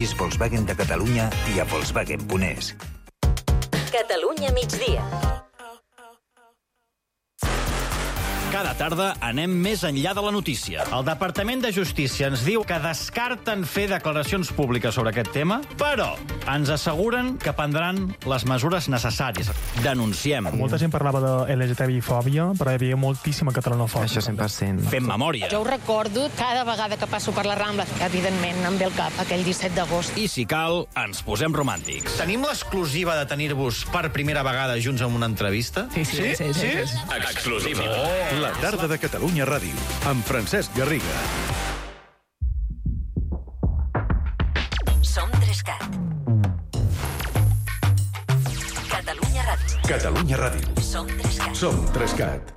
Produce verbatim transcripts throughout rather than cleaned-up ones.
concessionaris Volkswagen de Catalunya i a Volkswagen punt es. Catalunya migdia. Cada tarda anem més enllà de la notícia. El Departament de Justícia ens diu que descarten fer declaracions públiques sobre aquest tema, però ens asseguren que prendran les mesures necessàries. Denunciem. Molta gent parlava de L G T B I fòbia, però hi havia moltíssima catalanofòbia. Això cent per cent. Fem memòria. Jo ho recordo cada vegada que passo per la Rambla. Evidentment, em ve al cap aquell disset d'agost. I si cal, ens posem romàntics. Tenim l'exclusiva de tenir-vos per primera vegada junts en una entrevista? Sí, sí, sí. sí, sí, sí. Exclusiva. Oh. La tarda de Catalunya Ràdio, amb Francesc Garriga. Som Trescat. Catalunya Ràdio. Catalunya Ràdio. Som Trescat. Som Trescat.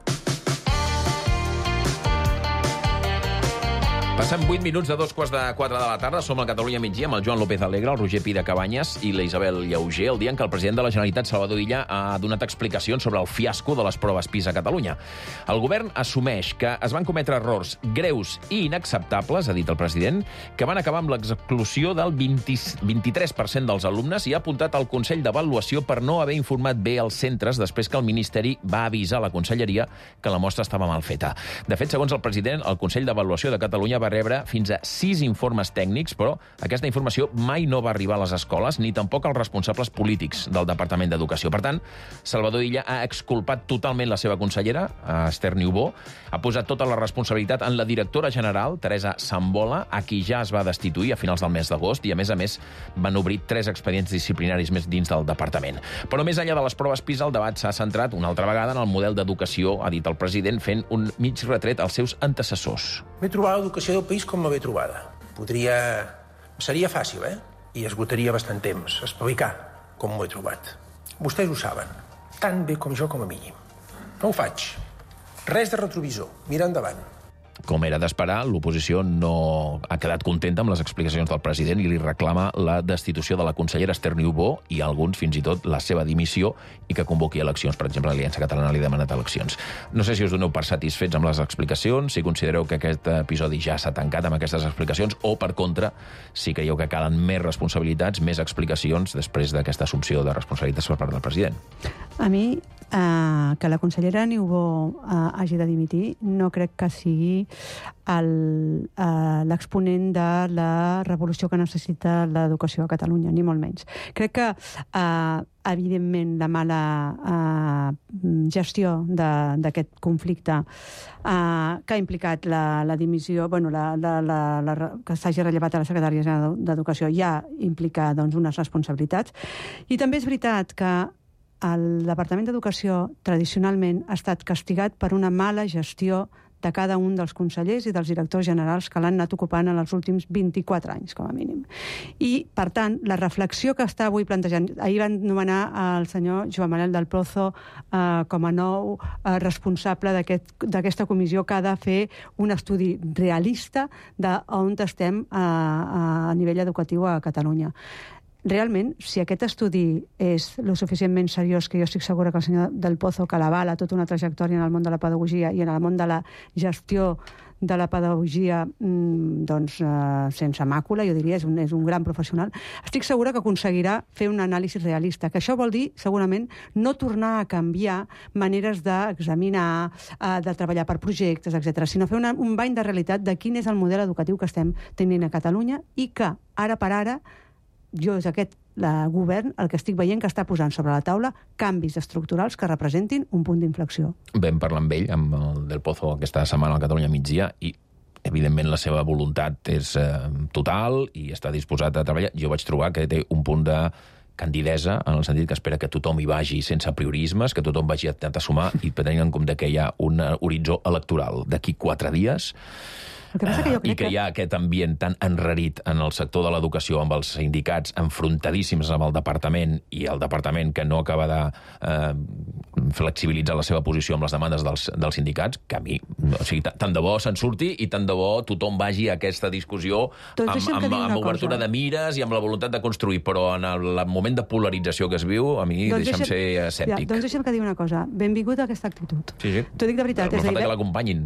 Passem vuit minuts de dos quarts de quatre de la tarda. Som al Catalunya migdia amb el Joan López Alegre, el Roger Pi de Cabanyes i la Isabel Llauger, el dia en què el president de la Generalitat, Salvador Illa, ha donat explicacions sobre el fiasco de les proves PISA a Catalunya. El govern assumeix que es van cometre errors greus i inacceptables, ha dit el president, que van acabar amb l'exclusió del vint-i-tres per cent dels alumnes i ha apuntat al Consell d'Avaluació per no haver informat bé els centres després que el Ministeri va avisar la Conselleria que la mostra estava mal feta. De fet, segons el president, el Consell d'Avaluació de Catalunya va rebre fins a sis informes tècnics, però aquesta informació mai no va arribar a les escoles ni tampoc als responsables polítics del Departament d'Educació. Per tant, Salvador Illa ha exculpat totalment la seva consellera, Esther Niubó, ha posat tota la responsabilitat en la directora general, Teresa Sambola, a qui ja es va destituir a finals del mes d'agost i, a més a més, van obrir tres expedients disciplinaris més dins del departament. Però més enllà de les proves PISA, el debat s'ha centrat una altra vegada en el model d'educació, ha dit el president, fent un mig retret als seus antecessors. M'he trobat l'educació del país com m'he trobada. Podria... Seria fàcil, eh? I esgotaria bastant temps. Explicar com m'ho he trobat. Vostès ho saben. Tan bé com jo com a mínim. No ho faig. Res de retrovisor. Mira endavant. Com era d'esperar, l'oposició no ha quedat contenta amb les explicacions del president i li reclama la destitució de la consellera Esther Niubó i alguns, fins i tot, la seva dimissió i que convoqui eleccions. Per exemple, l'Aliança Catalana li ha demanat eleccions. No sé si us doneu per satisfets amb les explicacions, si considereu que aquest episodi ja s'ha tancat amb aquestes explicacions o, per contra, si creieu que calen més responsabilitats, més explicacions després d'aquesta assumpció de responsabilitats per part del president. A mi, eh, que la consellera Niubó eh, hagi de dimitir, no crec que sigui l'exponent de la revolució que necessita l'educació a Catalunya, ni molt menys. Crec que, eh, evidentment, la mala eh, gestió d'aquest conflicte eh, que ha implicat la, la dimissió, bueno, la, la, la, la, que s'hagi rellevat a la secretària general d'Educació ja implica doncs, unes responsabilitats. I també és veritat que el Departament d'Educació tradicionalment ha estat castigat per una mala gestió de cada un dels consellers i dels directors generals que l'han anat ocupant en els últims vint-i-quatre anys, com a mínim. I, per tant, la reflexió que està avui plantejant... Ahir van nomenar el senyor Joan Manuel del Pozo eh, com a nou eh, responsable d'aquesta aquest, comissió que ha de fer un estudi realista d'on estem eh, a nivell educatiu a Catalunya. Realment, si aquest estudi és lo suficientment seriós, que jo estic segura que el senyor Del Pozo, que l'avala tota una trajectòria en el món de la pedagogia i en el món de la gestió de la pedagogia doncs, eh, sense màcula, jo diria, és un, és un gran professional, estic segura que aconseguirà fer un anàlisi realista, que això vol dir, segurament, no tornar a canviar maneres d'examinar, eh, de treballar per projectes, etcètera, sinó fer una, un bany de realitat de quin és el model educatiu que estem tenint a Catalunya i que, ara per ara, jo és aquest el govern el que estic veient que està posant sobre la taula canvis estructurals que representin un punt d'inflexió. Vam parlar amb ell, amb el Del Pozo, aquesta setmana al Catalunya migdia, i evidentment la seva voluntat és eh, total i està disposat a treballar. Jo vaig trobar que té un punt de candidesa, en el sentit que espera que tothom hi vagi sense apriorismes, que tothom vagi a intentar sumar i tenint en compte que hi ha un horitzó electoral d'aquí quatre dies, El que passa que jo crec i que hi ha aquest ambient tan enrarit en el sector de l'educació, amb els sindicats enfrontadíssims amb el departament i el departament que no acaba de eh, flexibilitzar la seva posició amb les demandes dels, dels sindicats, que a mi, o sigui, tant de bo se'n surti i tant de bo tothom vagi a aquesta discussió doncs amb, amb, amb obertura cosa. de mires i amb la voluntat de construir, però en el, el moment de polarització que es viu, a mi doncs deixa'm, deixa'm ser escèptic. Ja, doncs deixa'm que digui una cosa. Benvingut a aquesta actitud. Sí, sí. T'ho dic de veritat. No falta que l'acompanyin.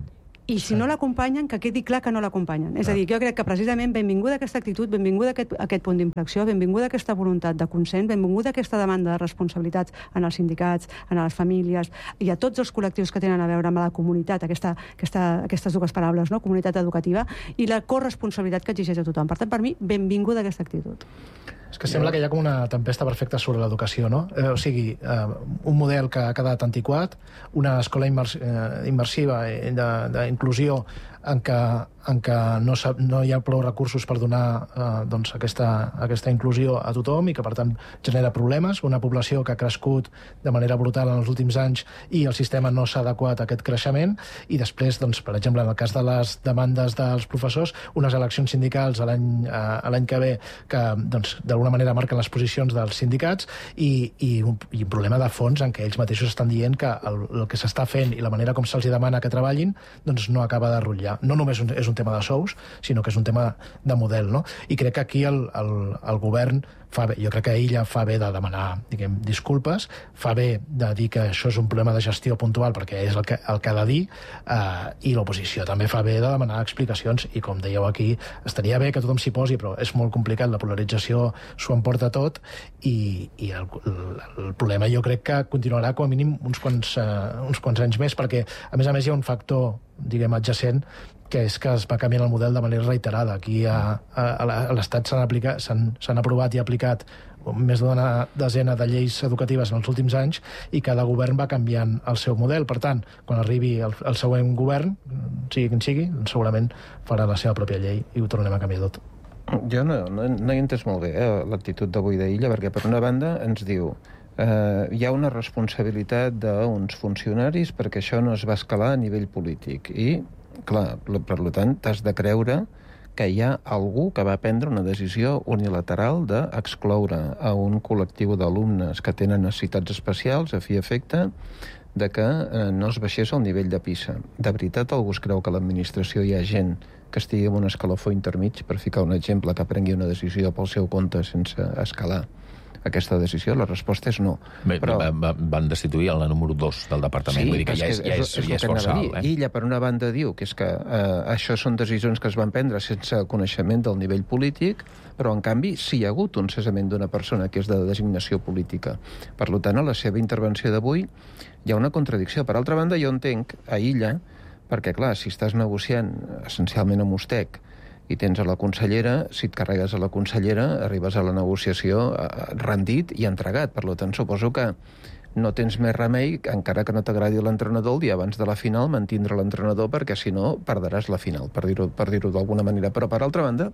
I si sí. no l'acompanyen, que quedi clar que no l'acompanyen. És ah. a dir, jo crec que precisament benvinguda aquesta actitud, benvinguda aquest, aquest punt d'inflexió, benvinguda aquesta voluntat de consens, benvinguda aquesta demanda de responsabilitats en els sindicats, en les famílies i a tots els col·lectius que tenen a veure amb la comunitat, aquesta, aquesta, aquestes dues paraules, no? Comunitat educativa, i la corresponsabilitat que exigeix a tothom. Per tant, per mi, benvinguda aquesta actitud. És que sembla que hi ha com una tempesta perfecta sobre l'educació, no? Eh, o sigui, eh, un model que ha quedat antiquat, una escola immers eh, immersiva d'inclusió en què, en què no, no hi ha prou recursos per donar eh, doncs aquesta, aquesta inclusió a tothom i que, per tant, genera problemes. Una població que ha crescut de manera brutal en els últims anys i el sistema no s'ha adequat a aquest creixement. I després, doncs, per exemple, en el cas de les demandes dels professors, unes eleccions sindicals a l'any eh, que ve que, doncs, d'alguna manera marquen les posicions dels sindicats i, i, un, i un problema de fons en què ells mateixos estan dient que el, el que s'està fent i la manera com se'ls demana que treballin doncs no acaba de rutllar. No només és un tema de sous, sinó que és un tema de model, no? I crec que aquí el, el, el govern fa bé, jo crec que ella fa bé de demanar, diguem, disculpes, fa bé de dir que això és un problema de gestió puntual perquè és el que, el que ha de dir, eh, i l'oposició també fa bé de demanar explicacions i, com dèieu aquí, estaria bé que tothom s'hi posi, però és molt complicat, la polarització s'ho emporta tot i, i el, el, el problema jo crec que continuarà com a mínim uns quants, eh, uns quants anys més perquè, a més a més, hi ha un factor, diguem, adjacent, que és que es va canviant el model de manera reiterada. Aquí a, a, a l'Estat s'han aprovat i aplicat més d'una desena de lleis educatives en els últims anys i cada govern va canviant el seu model. Per tant, quan arribi el, el següent govern, sigui quin sigui, segurament farà la seva pròpia llei i ho tornarem a canviar tot. Jo no, no, no he entès molt bé eh, l'actitud d'avui d'Illa, perquè per una banda ens diu Uh, hi ha una responsabilitat d'uns funcionaris perquè això no es va escalar a nivell polític i, clar, per tant, t'has de creure que hi ha algú que va prendre una decisió unilateral d'excloure a un col·lectiu d'alumnes que tenen necessitats especials a fi i efecte de que uh, no es baixés el nivell de PISA. De veritat, algú es creu que a l'administració hi ha gent que estigui en un escalafó intermig, per ficar un exemple, que prengui una decisió pel seu compte sense escalar aquesta decisió? La resposta és no. Bé, però... va, van destituir el número dos del departament, sí, vull dir que ja és, ja és, és, ja és força alt. Eh? I ella, per una banda, diu que és que eh, això són decisions que es van prendre sense coneixement del nivell polític, però, en canvi, sí hi ha hagut un cessament d'una persona que és de designació política. Per tant, a la seva intervenció d'avui hi ha una contradicció. Per altra banda, jo entenc a Illa, perquè, clar, si estàs negociant essencialment amb Ustec i tens a la consellera, si et carregues a la consellera, arribes a la negociació rendit i entregat. Per tant, suposo que no tens més remei, encara que no t'agradi l'entrenador, el dia abans de la final, mantindre l'entrenador, perquè si no perdràs la final, per dir-ho per dir-ho d'alguna manera. Però, per altra banda,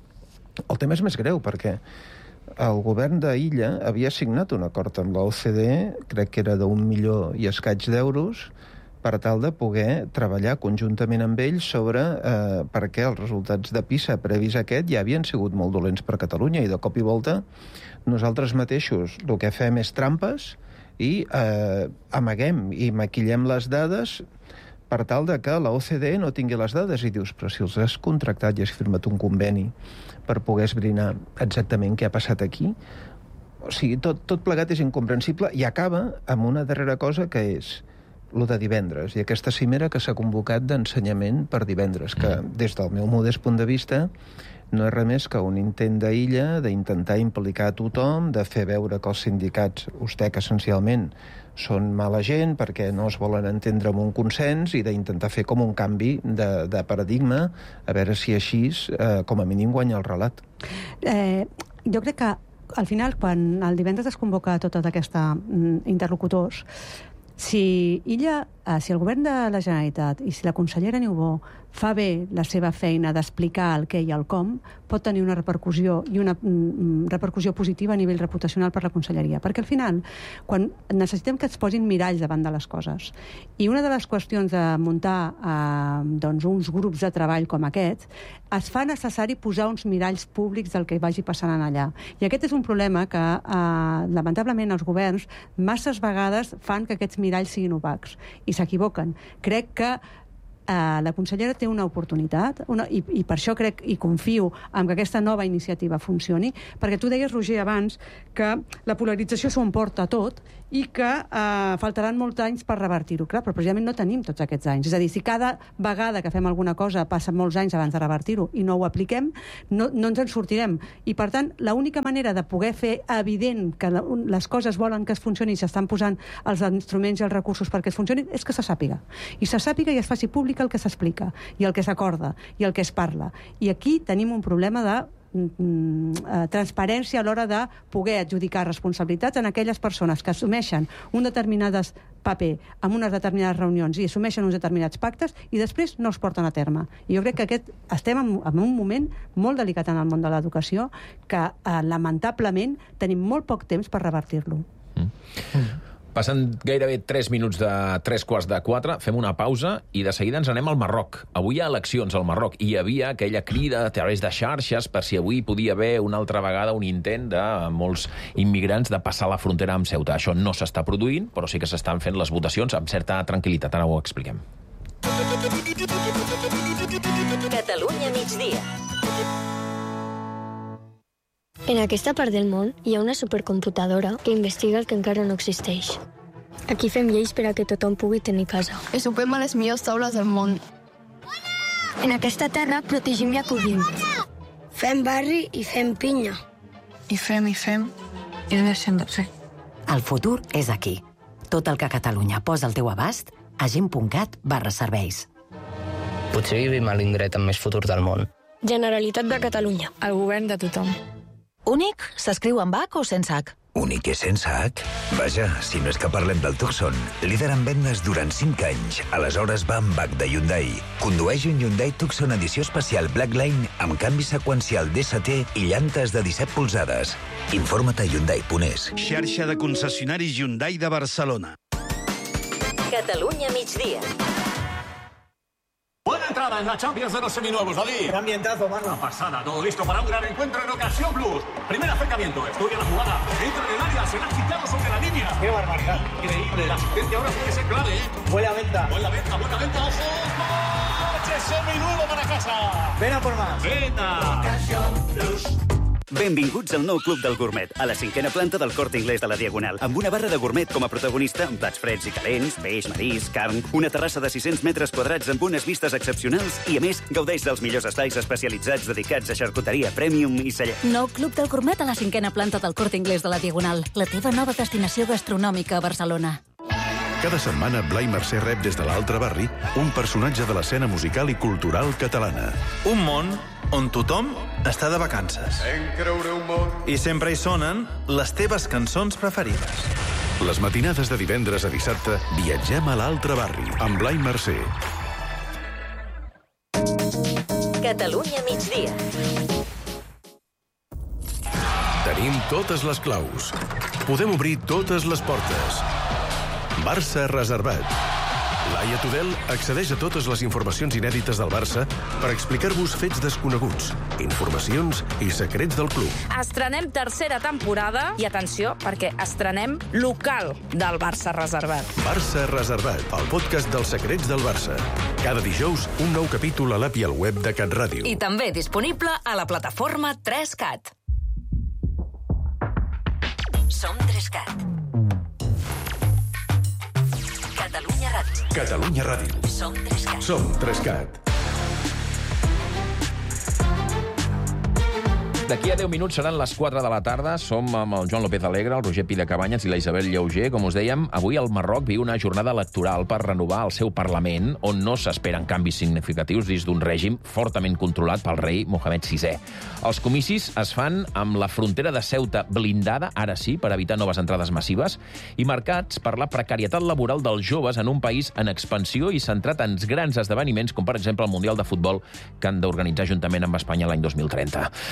el tema és més greu, perquè el govern d'Illa havia signat un acord amb l'O C D E, crec que era d'un milió i escaig d'euros, per tal de poder treballar conjuntament amb ells sobre eh, per què els resultats de PISA previs aquest ja havien sigut molt dolents per Catalunya i de cop i volta nosaltres mateixos el que fem és trampes i eh, amaguem i maquillem les dades per tal de que la O C D E no tingui les dades i dius, però si els has contractat i has firmat un conveni per poder esbrinar exactament què ha passat aquí, o sigui, tot, tot plegat és incomprensible i acaba amb una darrera cosa que és el de divendres, i aquesta cimera que s'ha convocat d'ensenyament per divendres, que des del meu modest punt de vista no és res més que un intent d'Illa d'intentar implicar a tothom, de fer veure que els sindicats, Ustec essencialment, són mala gent perquè no es volen entendre amb un consens i d'intentar fer com un canvi de, de paradigma, a veure si així, eh, com a mínim, guanya el relat. Eh, jo crec que al final, quan el divendres es convoca tots aquests mm, interlocutors, si ella, eh, si el govern de la Generalitat i si la consellera Niubó fa bé la seva feina d'explicar el què i el com, pot tenir una repercussió i una mm, repercussió positiva a nivell reputacional per la conselleria. Perquè al final, quan necessitem que es posin miralls davant de les coses, i una de les qüestions de muntar eh, doncs uns grups de treball com aquest, es fa necessari posar uns miralls públics del que vagi passant allà. I aquest és un problema que, eh, lamentablement, els governs masses vegades fan que aquests miralls siguin opacs i s'equivoquen. Crec que eh, la consellera té una oportunitat una, i, i per això crec i confio en que aquesta nova iniciativa funcioni, perquè tu deies, Roger, abans que la polarització s'ho emporta tot i que eh, faltaran molts anys per revertir-ho. Clar, però precisament no tenim tots aquests anys. És a dir, si cada vegada que fem alguna cosa passen molts anys abans de revertir-ho i no ho apliquem, no, no ens en sortirem. I, per tant, l'única manera de poder fer evident que les coses volen que es funcioni i s'estan posant els instruments i els recursos perquè es funcionin és que se sàpiga. I se sàpiga i es faci públic el que s'explica, i el que s'acorda, i el que es parla. I aquí tenim un problema de transparència a l'hora de poder adjudicar responsabilitats en aquelles persones que assumeixen un determinat paper en unes determinades reunions i assumeixen uns determinats pactes i després no els porten a terme. I jo crec que aquest, estem en, en un moment molt delicat en el món de l'educació que eh, lamentablement tenim molt poc temps per revertir-lo. Mm. Mm. Passen gairebé tres minuts de tres quarts de quatre, fem una pausa i de seguida ens anem al Marroc. Avui hi ha eleccions al Marroc i hi havia aquella crida a través de xarxes per si avui podia haver una altra vegada un intent de molts immigrants de passar la frontera amb Ceuta. Això no s'està produint, però sí que s'estan fent les votacions amb certa tranquil·litat. Ara ho expliquem. Catalunya migdia. En aquesta part del món hi ha una supercomputadora que investiga el que encara no existeix. Aquí fem lleis per a que tothom pugui tenir casa. I sopem a les millors taules del món. En aquesta terra protegim i acollim. Fem barri i fem pinya. I fem i fem i deixem de fer. El futur és aquí. Tot el que Catalunya posa al teu abast a gent punt cat barra serveis. Potser vivim a l'indret amb més futur del món. Generalitat de Catalunya. El govern de tothom. Únic s'escriu amb H o sense H? Únic és sense H? Vaja, si no és que parlem del Tucson, líder en vendes durant cinc anys. Aleshores va amb H de Hyundai. Condueix un Hyundai Tucson edició especial Blackline amb canvi seqüencial D S T i llantes de disset polzades. Informa't a Hyundai punt es. Xarxa de concessionaris Hyundai de Barcelona. Catalunya migdia. Buena entrada en la Champions de los seminuevos, David. Qué ambientazo, mano. Una pasada, todo listo para un gran encuentro en Ocasión Plus. Primer acercamiento, estudia la jugada, entra en el área, será quitado sobre la línea. Qué barbaridad. Increíble, la asistencia ahora puede ser clave, ¿eh? Buena venta. Buena venta, buena venta, ojo. ¡Coche seminuevo para casa! Ven a por más. Venta. Ocasión Plus. Benvinguts al nou Club del Gourmet, a la cinquena planta del Corte Inglés de la Diagonal, amb una barra de gourmet com a protagonista, amb plats freds i calents, peix, marisc, carn, una terrassa de sis-cents metres quadrats amb unes vistes excepcionals i, a més, gaudeix dels millors estais especialitzats dedicats a xarcuteria premium i celler. Nou Club del Gourmet a la cinquena planta del Corte Inglés de la Diagonal, la teva nova destinació gastronòmica a Barcelona. Cada setmana, Blai Mercè rep des de l'altre barri un personatge de l'escena musical i cultural catalana. Un món on tothom està de vacances. I sempre hi sonen les teves cançons preferides. Les matinades de divendres a dissabte viatgem a l'altre barri, amb Blai Mercè. Catalunya migdia. Tenim totes les claus. Podem obrir totes les portes. Barça reservat. Laia Tudel accedeix a totes les informacions inèdites del Barça per explicar-vos fets desconeguts, informacions i secrets del club. Estrenem tercera temporada i, atenció, perquè estrenem local del Barça reservat. Barça reservat, el podcast dels secrets del Barça. Cada dijous, un nou capítol a l'app i al web de Cat Ràdio. I també disponible a la plataforma tres cat. Som tres cat. Catalunya Ràdio. Catalunya Ràdio. Som tres cat. Som tres cat. D'aquí a deu minuts seran les quatre de la tarda. Som amb el Joan López Alegre, el Roger Pi de Cabanyes i la Isabel Llauger. Com us dèiem, avui el Marroc viu una jornada electoral per renovar el seu Parlament, on no s'esperen canvis significatius dins d'un règim fortament controlat pel rei Mohamed sisè. Els comicis es fan amb la frontera de Ceuta blindada, ara sí, per evitar noves entrades massives, i marcats per la precarietat laboral dels joves en un país en expansió i centrat en grans esdeveniments, com per exemple el Mundial de Futbol, que han d'organitzar juntament amb Espanya l'any dos mil trenta. Tenim una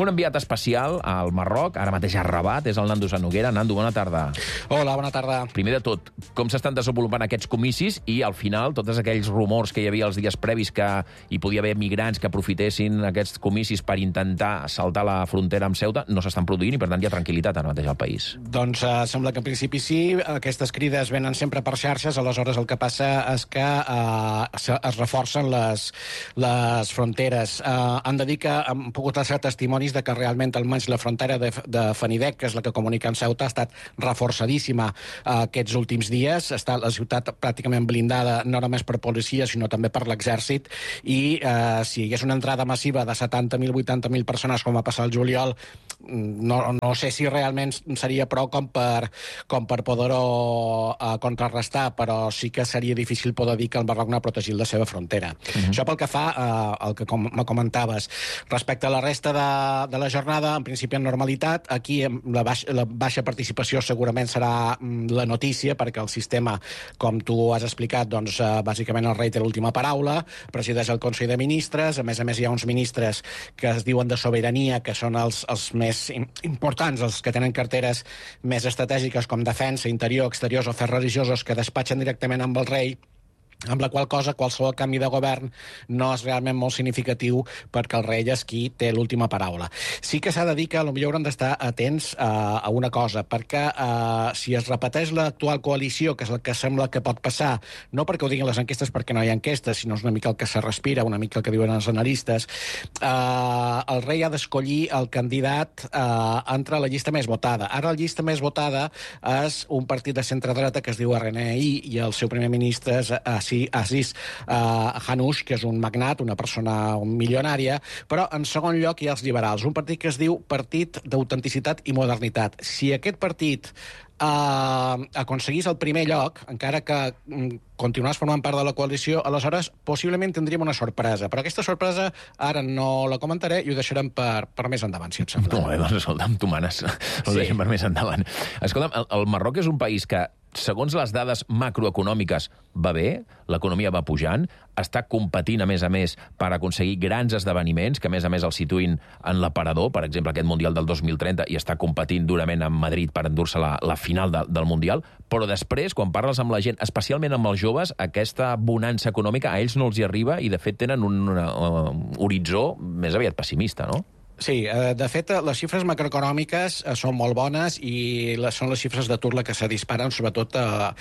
un enviat especial al Marroc, ara mateix a Rabat, és el Nando Noguera. Nando, bona tarda. Hola, bona tarda. Primer de tot, com s'estan desenvolupant aquests comicis i, al final, tots aquells rumors que hi havia els dies previs que hi podia haver migrants que aprofitessin aquests comicis per intentar saltar la frontera amb Ceuta, no s'estan produint i, per tant, hi ha tranquil·litat ara mateix al país. Doncs eh, sembla que en principi sí. Aquestes crides venen sempre per xarxes, aleshores el que passa és que eh, es reforcen les, les fronteres. Eh, han de dir que hem pogut ser testimonis de que realment almenys la frontera de, de Fanidec, que és la que comunica amb Ceuta, ha estat reforçadíssima eh, aquests últims dies. Està la ciutat pràcticament blindada no només per policia, sinó també per l'exèrcit, i eh, si hi hagués una entrada massiva de setanta mil, vuitanta mil persones com va passar el juliol, no, no sé si realment seria prou com per, com per poder-ho eh, contrarrestar, però sí que seria difícil poder dir que el Marroc no ha protegit la seva frontera. Uh-huh. Això pel que fa eh, al que com, me comentaves. Respecte a la resta de, de la jornada, en principi en normalitat, aquí la baixa, la baixa participació segurament serà la notícia, perquè el sistema, com tu has explicat, doncs, eh, bàsicament el rei té l'última paraula, presideix el Consell de Ministres, a més a més hi ha uns ministres que es diuen de sobirania, que són els, els més importants, els que tenen carteres més estratègiques com defensa, interior, exteriors o afers religiosos, que despatxen directament amb el rei, amb la qual cosa qualsevol canvi de govern no és realment molt significatiu perquè el rei és qui té l'última paraula. Sí que s'ha de dir que potser haurem d'estar atents uh, a una cosa, perquè uh, si es repeteix l'actual coalició, que és el que sembla que pot passar, no perquè ho diguin les enquestes perquè no hi ha enquestes, sinó és una mica el que se respira, una mica el que diuen els analistes, uh, el rei ha d'escollir el candidat uh, entre la llista més votada. Ara la llista més votada és un partit de centre-dreta que es diu R N I i el seu primer ministre és uh, sí, Aziz uh, Hanouch, que és un magnat, una persona milionària, però en segon lloc hi ha els liberals, un partit que es diu Partit d'Autenticitat i Modernitat. Si aquest partit Uh, aconseguís el primer lloc, encara que um, continués formant part de la coalició, aleshores possiblement tindríem una sorpresa. Però aquesta sorpresa ara no la comentaré i ho deixarem per, per més endavant, si et sembla. Molt bé, doncs escolta'm, tu manes. Ho sí. deixem per més endavant. Escolta'm, el, el Marroc és un país que, segons les dades macroeconòmiques, va bé, l'economia va pujant, està competint, a més a més, per aconseguir grans esdeveniments, que a més a més el situïn en l'aparador, per exemple, aquest Mundial del dos mil trenta, i està competint durament amb Madrid per endur-se la, la final de, del Mundial, però després, quan parles amb la gent, especialment amb els joves, aquesta bonança econòmica a ells no els hi arriba i, de fet, tenen un, un, un horitzó més aviat pessimista, no? Sí, de fet, les xifres macroeconòmiques són molt bones i són les xifres d'atur la que se disparen, sobretot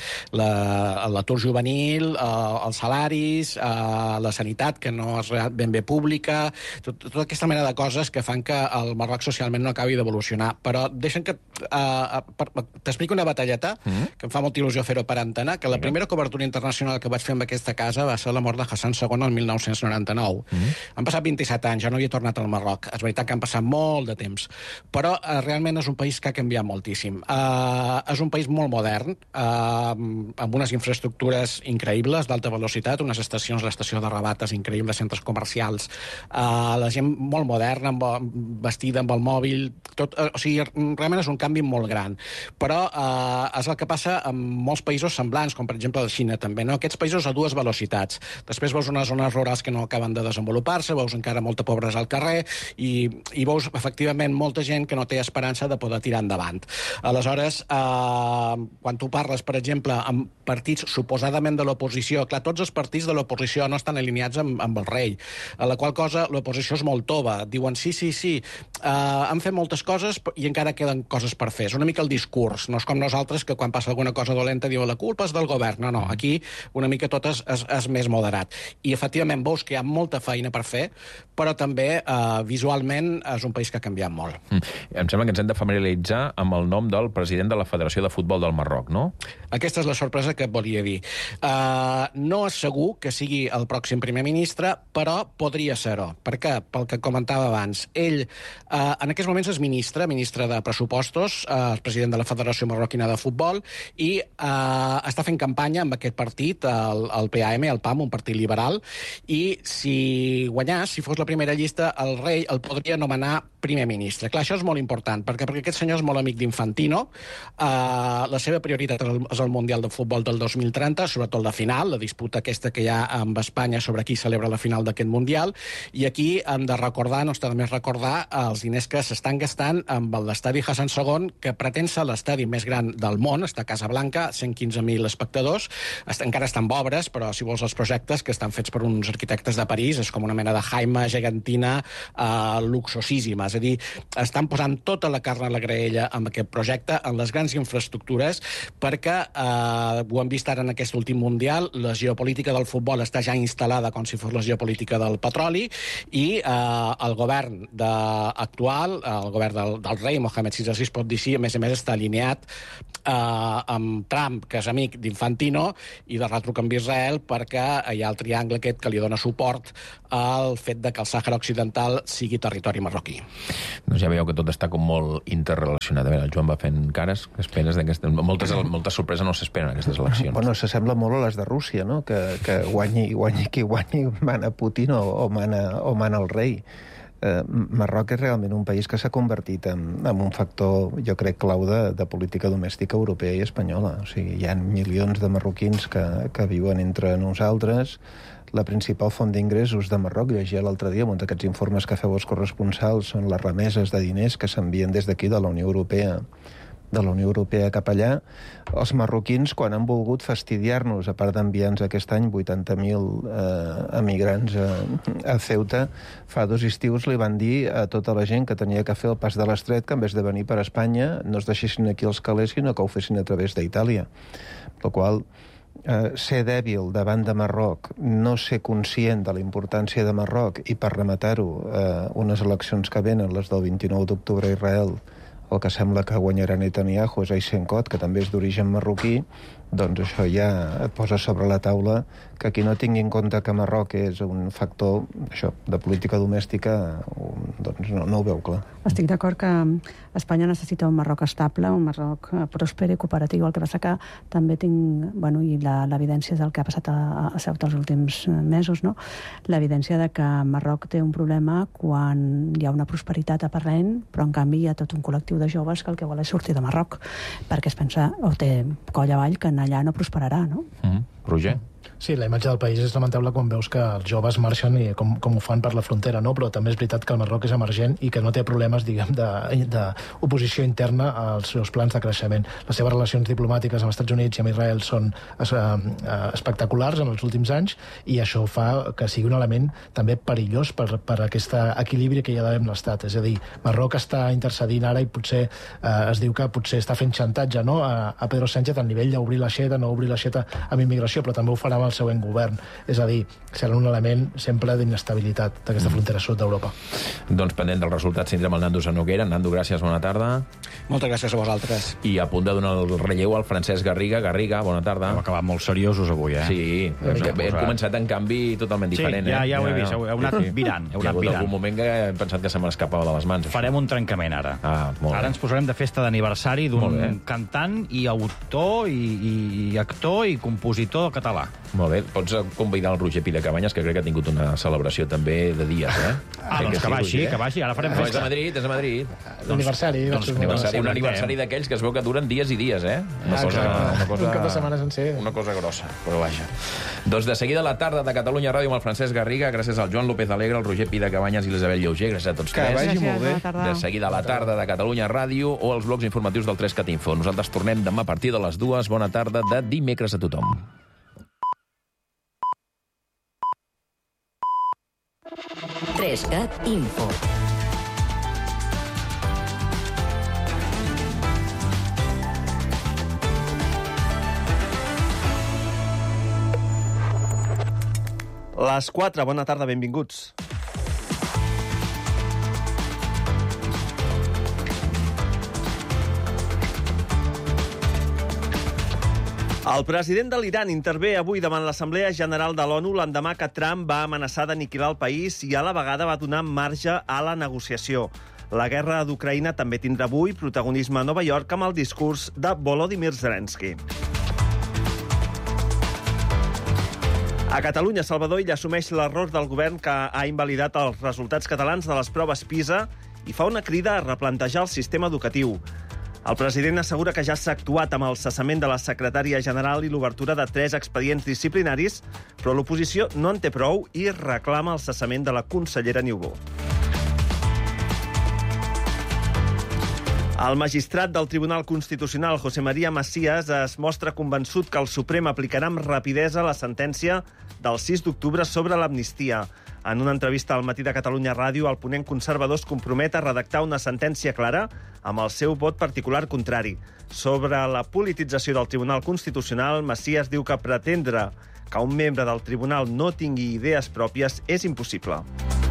l'atur juvenil, els salaris, la sanitat, que no és ben bé pública, tot, tota aquesta mena de coses que fan que el Marroc socialment no acabi d'evolucionar. Però deixa'm que t'expliqui una batalleta, que em fa molta il·lusió fer-ho per antena, que la primera cobertura internacional que vaig fer amb aquesta casa va ser la mort de Hassan segon el mil nou-cents noranta-nou. Han passat vint-i-set anys, ja no havia tornat al Marroc. És veritat que han passat molt de temps, però uh, realment és un país que ha canviat moltíssim. Uh, és un país molt modern, uh, amb unes infraestructures increïbles d'alta velocitat, unes estacions, l'estació de Rabat és increïble, centres comercials, uh, la gent molt moderna, amb, vestida amb el mòbil, tot, uh, o sigui, realment és un canvi molt gran. Però uh, és el que passa en molts països semblants, com per exemple la Xina també, no? Aquests països a dues velocitats. Després veus unes zones rurals que no acaben de desenvolupar-se, veus encara molta pobresa al carrer i i veus, efectivament, molta gent que no té esperança de poder tirar endavant. Aleshores, eh, quan tu parles, per exemple, amb partits suposadament de l'oposició, clar, tots els partits de l'oposició no estan alineats amb, amb el rei, a la qual cosa l'oposició és molt tova. Diuen, sí, sí, sí, eh, han fet moltes coses i encara queden coses per fer. És una mica el discurs, no és com nosaltres que quan passa alguna cosa dolenta diuen la culpa és del govern. No, no, aquí una mica tot és, és, és més moderat. I, efectivament, veus que hi ha molta feina per fer, però també, eh, visualment, és un país que ha canviat molt. Mm. Em sembla que ens hem de familiaritzar amb el nom del president de la Federació de Futbol del Marroc, no? Aquesta és la sorpresa que et volia dir. Uh, no és segur que sigui el pròxim primer ministre, però podria ser-ho. Per què? Pel que comentava abans. Ell, uh, en aquests moments, és ministre, ministre de Pressupostos, uh, el president de la Federació Marroquina de Futbol, i uh, està fent campanya amb aquest partit, el, el P A M, el P A M, un partit liberal, i si guanyàs, si fos la primera llista, el rei el podria nomenar primer ministre. Clar, això és molt important, perquè, perquè aquest senyor és molt amic d'Infantino. Uh, la seva prioritat és el Mundial de Futbol del dos mil trenta, sobretot la final, la disputa aquesta que hi ha amb Espanya sobre qui celebra la final d'aquest Mundial. I aquí hem de recordar, no està de més recordar, els diners que s'estan gastant amb l'estadi Hassan segon, que pretén ser l'estadi més gran del món, està a Casablanca, cent quinze mil espectadors, està, encara estan en obres, però si vols els projectes que estan fets per uns arquitectes de París, és com una mena de Jaime gegantina eh, luxosíssima. És a dir, estan posant tota la carn a la graella amb aquest projecte, en les grans infraestructures, perquè eh, ho hem vist ara en aquest últim Mundial, la geopolítica del futbol està ja instal·lada com si fos la geopolítica del petroli, i eh, el govern de, actual, el govern del, del rei, Mohamed sisè, es pot dir així, a més a més està alineat eh, amb Trump, que és amic d'Infantino, i de retruc amb Israel, perquè hi ha el triangle aquest que li dona suport al fet de que el Sàhara Occidental sigui territori marroquí. Doncs ja veieu que tot està com molt interrelacionat. A veure, el Joan va fent cares, que esperes d'aquestes... Moltes, moltes sorpreses no s'esperen aquestes eleccions. Bueno, s'assembla molt a les de Rússia, no? Que, que guanyi, guanyi qui guanyi, mana Putin o, o, mana, o mana el rei. Eh, Marroc és realment un país que s'ha convertit en, en un factor, jo crec, clau de, de política domèstica europea i espanyola. O sigui, hi ha milions de marroquins que, que viuen entre nosaltres. La principal font d'ingressos de Marroc, llegia l'altre dia, un d'aquests informes que feu els corresponsals, són les remeses de diners que s'envien des d'aquí, de la Unió Europea, de la Unió Europea cap allà. Els marroquins, quan han volgut fastidiar-nos, a part d'enviar-nos aquest any vuitanta mil eh, emigrants a, a Ceuta, fa dos estius li van dir a tota la gent que tenia que fer el pas de l'Estret que en vez de venir per Espanya no es deixessin aquí els calés, sinó que ho fessin a través d'Itàlia. La qual Eh, ser dèbil davant de Marroc, no ser conscient de la importància de Marroc i, per rematar-ho, eh, unes eleccions que venen, les del vint-i-nou d'octubre a Israel, el que sembla que guanyarà Netanyahu és Eisenkot, que també és d'origen marroquí, doncs això ja et posa sobre la taula que qui no tingui en compte que Marroc és un factor això, de política domèstica, doncs no, no ho veu clar. Estic d'acord que Espanya necessita un Marroc estable, un Marroc pròsper i cooperatiu. El que passa que també tinc, bueno, i l'evidència del que ha passat a, a Ceuta els últims mesos, no? L'evidència de que Marroc té un problema quan hi ha una prosperitat aparent, però en canvi hi ha tot un col·lectiu de joves que el que vol és sortir de Marroc, perquè es pensa, o té coll avall, que allà no prosperarà, no? Mm-hmm. Roger? Sí, la imatge del país és lamentable quan veus que els joves marxen i com, com ho fan per la frontera, no? Però també és veritat que el Marroc és emergent i que no té problemes, diguem, d'oposició interna als seus plans de creixement. Les seves relacions diplomàtiques amb els Estats Units i amb Israel són es, uh, espectaculars en els últims anys, i això fa que sigui un element també perillós per, per aquest equilibri que hi ha d'haver amb l'Estat. És a dir, Marroc està intercedint ara i potser uh, es diu que potser està fent xantatge, no? a, a Pedro Sánchez a nivell d'obrir l'aixeta, no obrir l'aixeta amb immigració, però també ho farà amb el següent govern. És a dir, serà un element sempre d'inestabilitat d'aquesta frontera sud d'Europa. Doncs pendent dels resultats tindrem el Nando Zanoguera. Nando, gràcies, bona tarda. Moltes gràcies a vosaltres. I a punt de donar el relleu al Francesc Garriga. Garriga, bona tarda. Hem acabat molt seriosos avui, eh? Sí, hem, hem començat en canvi totalment diferent. Sí, ja, ja eh? ho he vist, heu anat sí. virant. Heu Hi ha anat hagut virant. algun moment que hem pensat que se m'escapava de les mans. Farem un trencament ara. Ah, molt ara bé. ens posarem de festa d'aniversari d'un cantant i autor i, i, i actor i compositor català. Molt bé, pots convidar el Roger Pira Cabanyes, que crec que ha tingut una celebració també de dies, eh? Ah, doncs que, que vagi, que vagi, ara farem festa. festa. És a Madrid, és a Madrid. L'aniversari. Doncs, doncs aniversari, un aniversari d'aquells que es veu que duren dies i dies, eh? Una ah, cosa, una cosa, un cap de setmana sencer. Una cosa grossa, però vaja. Doncs de seguida la tarda de Catalunya Ràdio amb el Francesc Garriga, gràcies al Joan López Alegre, al Roger Pira Cabanyes i l'Isabel Lleuger, gràcies a tots que tres. vagi molt bé. De seguida la tarda de Catalunya Ràdio o els blocs informatius del tres cat info. Nosaltres tornem demà a partir de les dues. Bona tarda de dimecres a tothom. tres cat info. Les quatre, bona tarda, benvinguts. El president de l'Iran intervé avui davant l'Assemblea General de l'ONU l'endemà que Trump va amenaçar d'aniquilar el país i a la vegada va donar marge a la negociació. La guerra d'Ucraïna també tindrà avui protagonisme a Nova York amb el discurs de Volodymyr Zelensky. A Catalunya, Salvador Illa assumeix l'error del govern que ha invalidat els resultats catalans de les proves PISA i fa una crida a replantejar el sistema educatiu. El president assegura que ja s'ha actuat amb el cessament de la secretària general i l'obertura de tres expedients disciplinaris, però l'oposició no en té prou i reclama el cessament de la consellera Niubó. El magistrat del Tribunal Constitucional, José María Macías, es mostra convençut que el Suprem aplicarà amb rapidesa la sentència del sis d'octubre sobre l'amnistia. En una entrevista al Matí de Catalunya Ràdio, el ponent conservador es compromet a redactar una sentència clara amb el seu vot particular contrari. Sobre la politització del Tribunal Constitucional, Macías diu que pretendre que un membre del tribunal no tingui idees pròpies és impossible.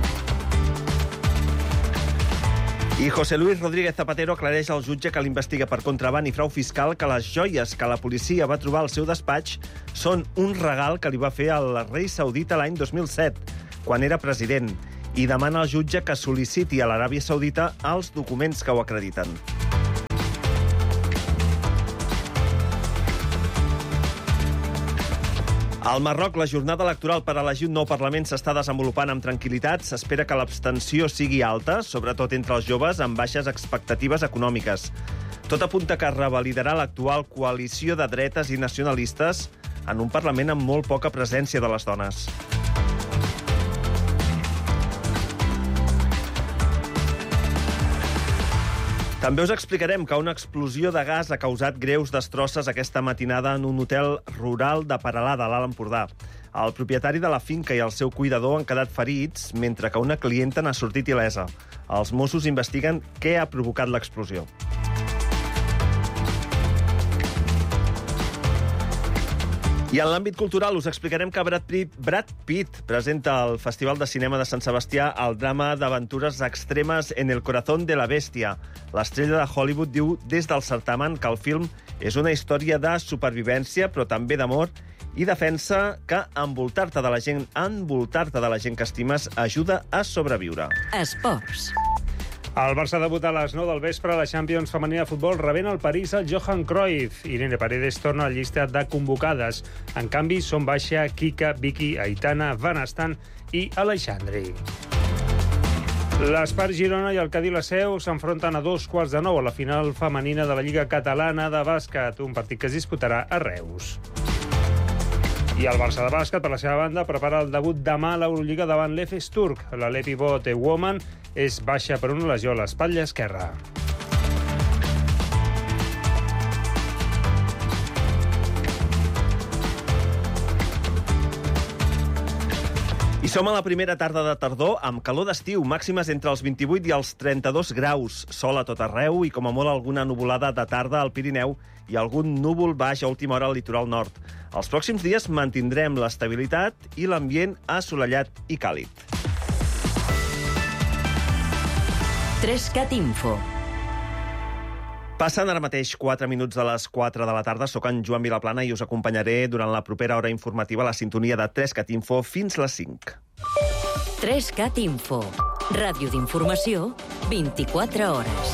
I José Luis Rodríguez Zapatero aclareix al jutge que l'investiga per contraban i frau fiscal que les joies que la policia va trobar al seu despatx són un regal que li va fer al rei saudita l'any dos mil set, quan era president, i demana al jutge que sol·liciti a l'Aràbia Saudita els documents que ho acrediten. Al Marroc, la jornada electoral per elegir un nou Parlament s'està desenvolupant amb tranquil·litat. S'espera que l'abstenció sigui alta, sobretot entre els joves, amb baixes expectatives econòmiques. Tot apunta que revalidarà l'actual coalició de dretes i nacionalistes en un Parlament amb molt poca presència de les dones. També us explicarem que una explosió de gas ha causat greus destrosses aquesta matinada en un hotel rural de Peralada, a l'Alt Empordà. El propietari de la finca i el seu cuidador han quedat ferits, mentre que una clienta n'ha sortit il·lesa. Els Mossos investiguen què ha provocat l'explosió. I en l'àmbit cultural us explicarem que Brad Pitt, Brad Pitt presenta al Festival de Cinema de Sant Sebastià el drama d'aventures extremes En el corazón de la bestia. L'estrella de Hollywood diu des del certamen que el film és una història de supervivència, però també d'amor, i defensa que envoltar-te de la gent, envoltar-te de la gent que estimes ajuda a sobreviure. Esports. El Barça debuta a les nou del vespre a la Champions femenina de futbol rebent el París al Johan Cruyff. Irene Paredes torna a la llista de convocades. En canvi, són baixa Kika, Vicky, Aitana, Van Astan i Aleixandri. L'Espart Girona i el Cadí La Seu s'enfronten a dos quarts de nou a la final femenina de la Lliga Catalana de Bàsquet, un partit que es disputarà a Reus. I el Barça de bàsquet, per la seva banda, prepara el debut demà a l'Eurolliga davant l'E F E S turc. La Lepi Bote Woman és baixa per una lesió a l'espatlla esquerra. I som a la primera tarda de tardor amb calor d'estiu, màximes entre els vint-i-vuit i els trenta-dos graus. Sol a tot arreu i, com a molt, alguna nuvolada de tarda al Pirineu i algun núvol baix a última hora al litoral nord. Els pròxims dies mantindrem l'estabilitat i l'ambient assolellat i càlid. tres cat Info. Passen ara mateix quatre minuts de les quatre de la tarda. Soc en Joan Vilaplana i us acompanyaré durant la propera hora informativa a la sintonia de tres cat Info fins les cinc. tres cat Info. Ràdio d'informació, vint-i-quatre hores.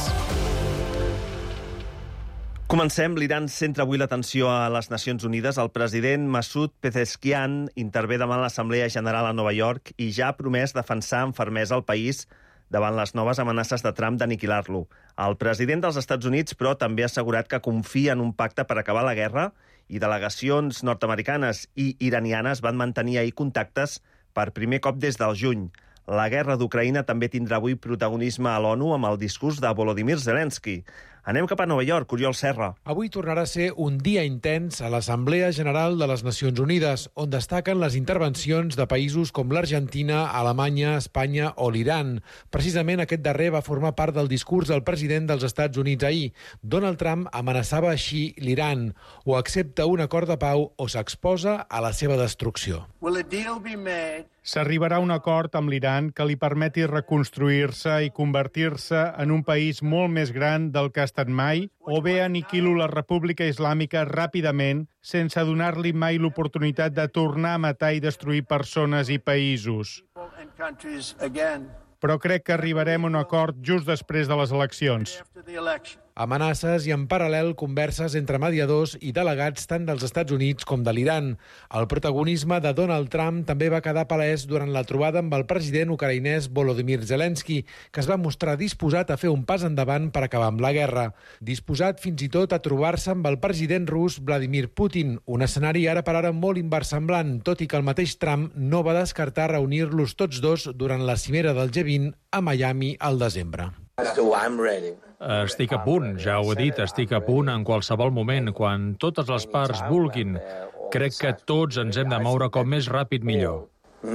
Comencem. L'Iran centra avui l'atenció a les Nacions Unides. El president Masoud Pezeshkian intervé demà a l'Assemblea General a Nova York i ja ha promès defensar amb fermesa el país davant les noves amenaces de Trump d'aniquilar-lo. El president dels Estats Units, però, també ha assegurat que confia en un pacte per acabar la guerra i delegacions nord-americanes i iranianes van mantenir ahir contactes per primer cop des del juny. La guerra d'Ucraïna també tindrà avui protagonisme a l'ONU amb el discurs de Volodymyr Zelensky. Anem cap a Nova York, Oriol Serra. Avui tornarà a ser un dia intens a l'Assemblea General de les Nacions Unides, on destaquen les intervencions de països com l'Argentina, Alemanya, Espanya o l'Iran. Precisament aquest darrer va formar part del discurs del president dels Estats Units ahir. Donald Trump amenaçava així l'Iran: o accepta un acord de pau o s'exposa a la seva destrucció. Will a deal be made? S'arribarà a un acord amb l'Iran que li permeti reconstruir-se i convertir-se en un país molt més gran del que ha estat mai, o bé aniquilo la República Islàmica ràpidament, sense donar-li mai l'oportunitat de tornar a matar i destruir persones i països. Però crec que arribarem a un acord just després de les eleccions. amenaces i, en paral·lel, converses entre mediadors i delegats tant dels Estats Units com de l'Iran. El protagonisme de Donald Trump també va quedar palès durant la trobada amb el president ucraïnès Volodymyr Zelensky, que es va mostrar disposat a fer un pas endavant per acabar amb la guerra. Disposat fins i tot a trobar-se amb el president rus Vladimir Putin, un escenari ara per ara molt inversemblant, tot i que el mateix Trump no va descartar reunir-los tots dos durant la cimera del G vint a Miami al desembre. Estic a punt, ja ho he dit, estic a punt en qualsevol moment, quan totes les parts vulguin. Crec que tots ens hem de moure com més ràpid millor.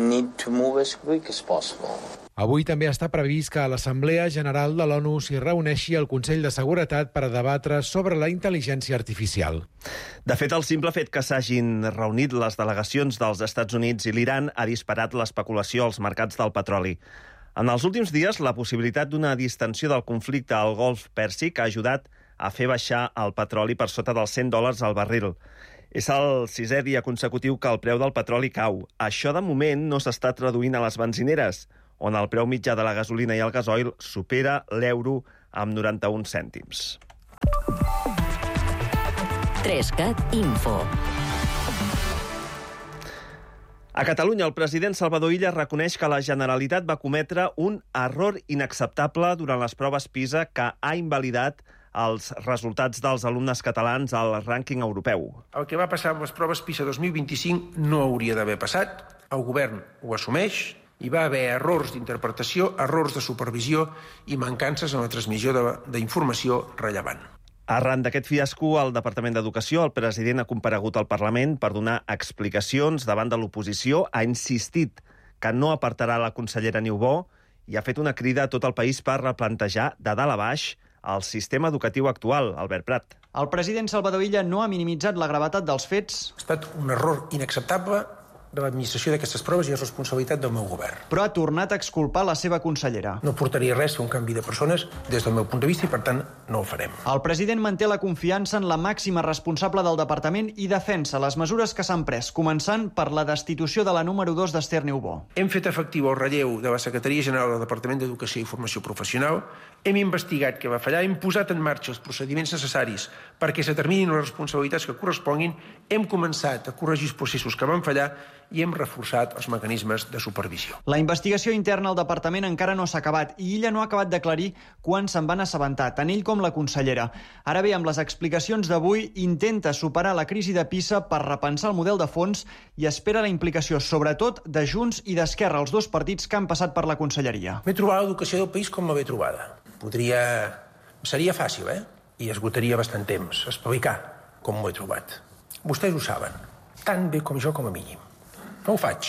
Avui també està previst que a l'Assemblea General de l'ONU s'hi reuneixi el Consell de Seguretat per a debatre sobre la intel·ligència artificial. De fet, el simple fet que s'hagin reunit les delegacions dels Estats Units i l'Iran ha disparat l'especulació als mercats del petroli. En els últims dies, la possibilitat d'una distensió del conflicte al Golf Pèrsic ha ajudat a fer baixar el petroli per sota dels cent dòlars al barril. És el sisè dia consecutiu que el preu del petroli cau. Això, de moment, no s'està traduint a les benzineres, on el preu mitjà de la gasolina i el gasoil supera l'euro amb noranta-un cèntims. Trescat Info. A Catalunya, el president Salvador Illa reconeix que la Generalitat va cometre un error inacceptable durant les proves PISA que ha invalidat els resultats dels alumnes catalans al rànquing europeu. El que va passar amb les proves PISA dos mil vint-i-cinc no hauria d'haver passat. El govern ho assumeix. Hi va haver errors d'interpretació, errors de supervisió i mancances en la transmissió d'informació rellevant. Arran d'aquest fiasco, al Departament d'Educació, el president ha comparegut al Parlament per donar explicacions davant de l'oposició, ha insistit que no apartarà la consellera Niubó i ha fet una crida a tot el país per replantejar de dalt a baix el sistema educatiu actual. Albert Prat. El president Salvador Illa no ha minimitzat la gravetat dels fets. Ha estat un error inacceptable de l'administració d'aquestes proves i és responsabilitat del meu govern. Però ha tornat a exculpar la seva consellera. No portaria res fer un canvi de persones des del meu punt de vista i, per tant, no ho farem. El president manté la confiança en la màxima responsable del departament i defensa les mesures que s'han pres, començant per la destitució de la número dos d'Esther Niubó. Hem fet efectiu el relleu de la Secretaria General del Departament d'Educació i Formació Professional, hem investigat què va fallar, hem posat en marxa els procediments necessaris perquè s'determinin les responsabilitats que corresponguin, hem començat a corregir els processos que van fallar i hem reforçat els mecanismes de supervisió. La investigació interna al departament encara no s'ha acabat i Illa no ha acabat d'aclarir quan se'n van assabentar, tant ell com la consellera. Ara bé, amb les explicacions d'avui, intenta superar la crisi de PISA per repensar el model de fons i espera la implicació, sobretot, de Junts i d'Esquerra, els dos partits que han passat per la conselleria. M'he trobat l'educació del país com la ve trobada. Podria... Seria fàcil, eh? I esgotaria bastant temps. Explicar com m'ho he trobat. Vostès ho saben, tan bé com jo com a mínim. No ho faig.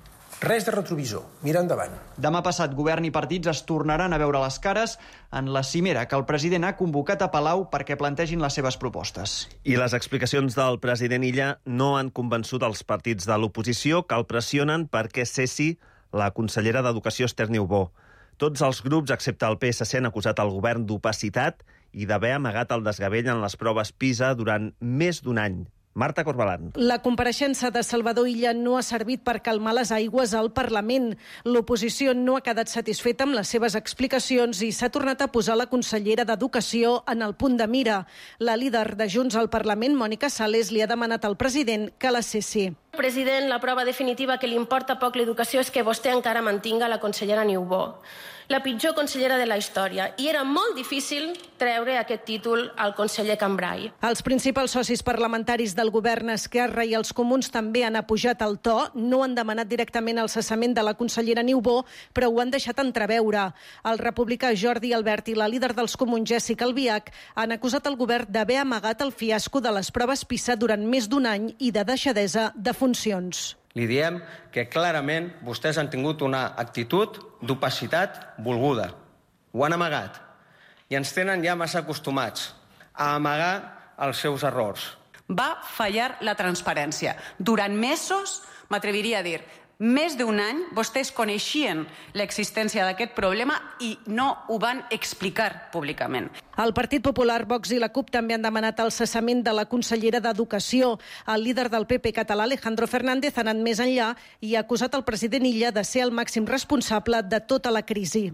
Res de retrovisor. Mira endavant. Demà passat, govern i partits es tornaran a veure les cares en la cimera que el president ha convocat a Palau perquè plantegin les seves propostes. I les explicacions del president Illa no han convençut els partits de l'oposició que el pressionen perquè cessi la consellera d'Educació Esther Niubó. Tots els grups, excepte el P S C, han acusat el govern d'opacitat i d'haver amagat el desgavell en les proves PISA durant més d'un any. Marta Corbalan. La compareixença de Salvador Illa no ha servit per calmar les aigües al Parlament. L'oposició no ha quedat satisfeta amb les seves explicacions i s'ha tornat a posar la consellera d'Educació en el punt de mira. La líder de Junts al Parlament, Mònica Sales, li ha demanat al president que la cessi. President, la prova definitiva que li importa poc l'educació és que vostè encara mantinga la consellera Niubó, la pitjor consellera de la història, i era molt difícil treure aquest títol al conseller Cambray. Els principals socis parlamentaris del govern, Esquerra i els Comuns, també han apujat el to. No han demanat directament el cessament de la consellera Niubó, però ho han deixat entreveure. El republicà Jordi Albert i la líder dels Comuns, Jèssica Albiach, han acusat el govern d'haver amagat el fiasco de les proves PISA durant més d'un any i de deixadesa de funcions. Li diem que clarament vostès han tingut una actitud d'opacitat volguda. Ho han amagat i ens tenen ja massa acostumats a amagar els seus errors. Va fallar la transparència. Durant mesos, m'atreviria a dir, més d'un any, vostès coneixien l'existència d'aquest problema i no ho van explicar públicament. El Partit Popular, Vox i la CUP també han demanat el cessament de la consellera d'Educació. El líder del P P català, Alejandro Fernández, ha anat més enllà i ha acusat el president Illa de ser el màxim responsable de tota la crisi.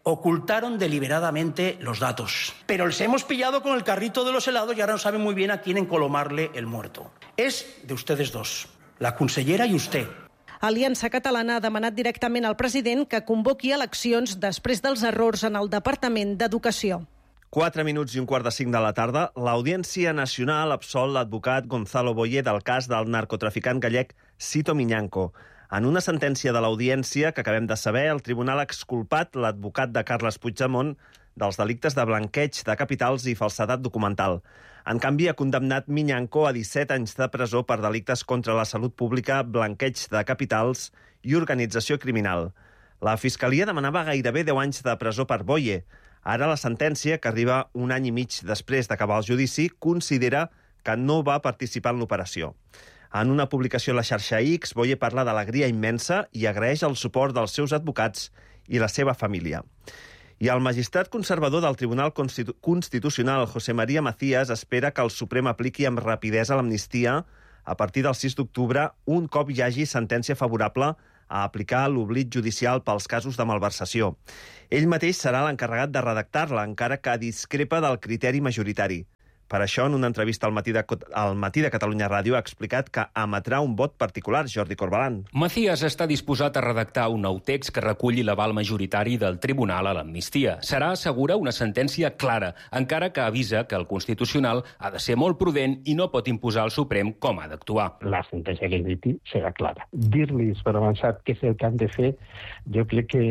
ocultaron deliberadamente los datos. Pero les hemos pillado con el carrito de los helados y ahora no saben muy bien a quién encolomarle el muerto. És de ustedes dos, la consellera i usted. Aliança Catalana ha demanat directament al president que convoqui eleccions després dels errors en el Departament d'Educació. Quatre minuts i un quart de cinc de la tarda, l'Audiència Nacional absol l'advocat Gonzalo Boye del cas del narcotraficant gallec Sito Miñanco. En una sentència de l'Audiència que acabem de saber, el tribunal ha exculpat l'advocat de Carles Puigdemont dels delictes de blanqueig de capitals i falsedat documental. En canvi, ha condemnat Miñanco a disset anys de presó per delictes contra la salut pública, blanqueig de capitals i organització criminal. La Fiscalia demanava gairebé deu anys de presó per Boye. Ara la sentència, que arriba un any i mig després d'acabar el judici, considera que no va participar en l'operació. En una publicació a la xarxa X, Boye parla d'alegria immensa i agraeix el suport dels seus advocats i la seva família. I el magistrat conservador del Tribunal Constitu- Constitucional, José María Macías, espera que el Suprem apliqui amb rapidesa l'amnistia a partir del sis d'octubre, un cop hi hagi sentència favorable a aplicar l'oblit judicial pels casos de malversació. Ell mateix serà l'encarregat de redactar-la, encara que discrepa del criteri majoritari. Per això, en una entrevista al Matí de, al Matí de Catalunya Ràdio, ha explicat que emetrà un vot particular, Jordi Corbalan. Macías està disposat a redactar un nou text que reculli l'aval majoritari del Tribunal a l'amnistia. Serà, assegura, una sentència clara, encara que avisa que el Constitucional ha de ser molt prudent i no pot imposar al Suprem com ha d'actuar. La sentència que emiti serà clara. Dir-los per avançat què és el que han de fer, jo crec que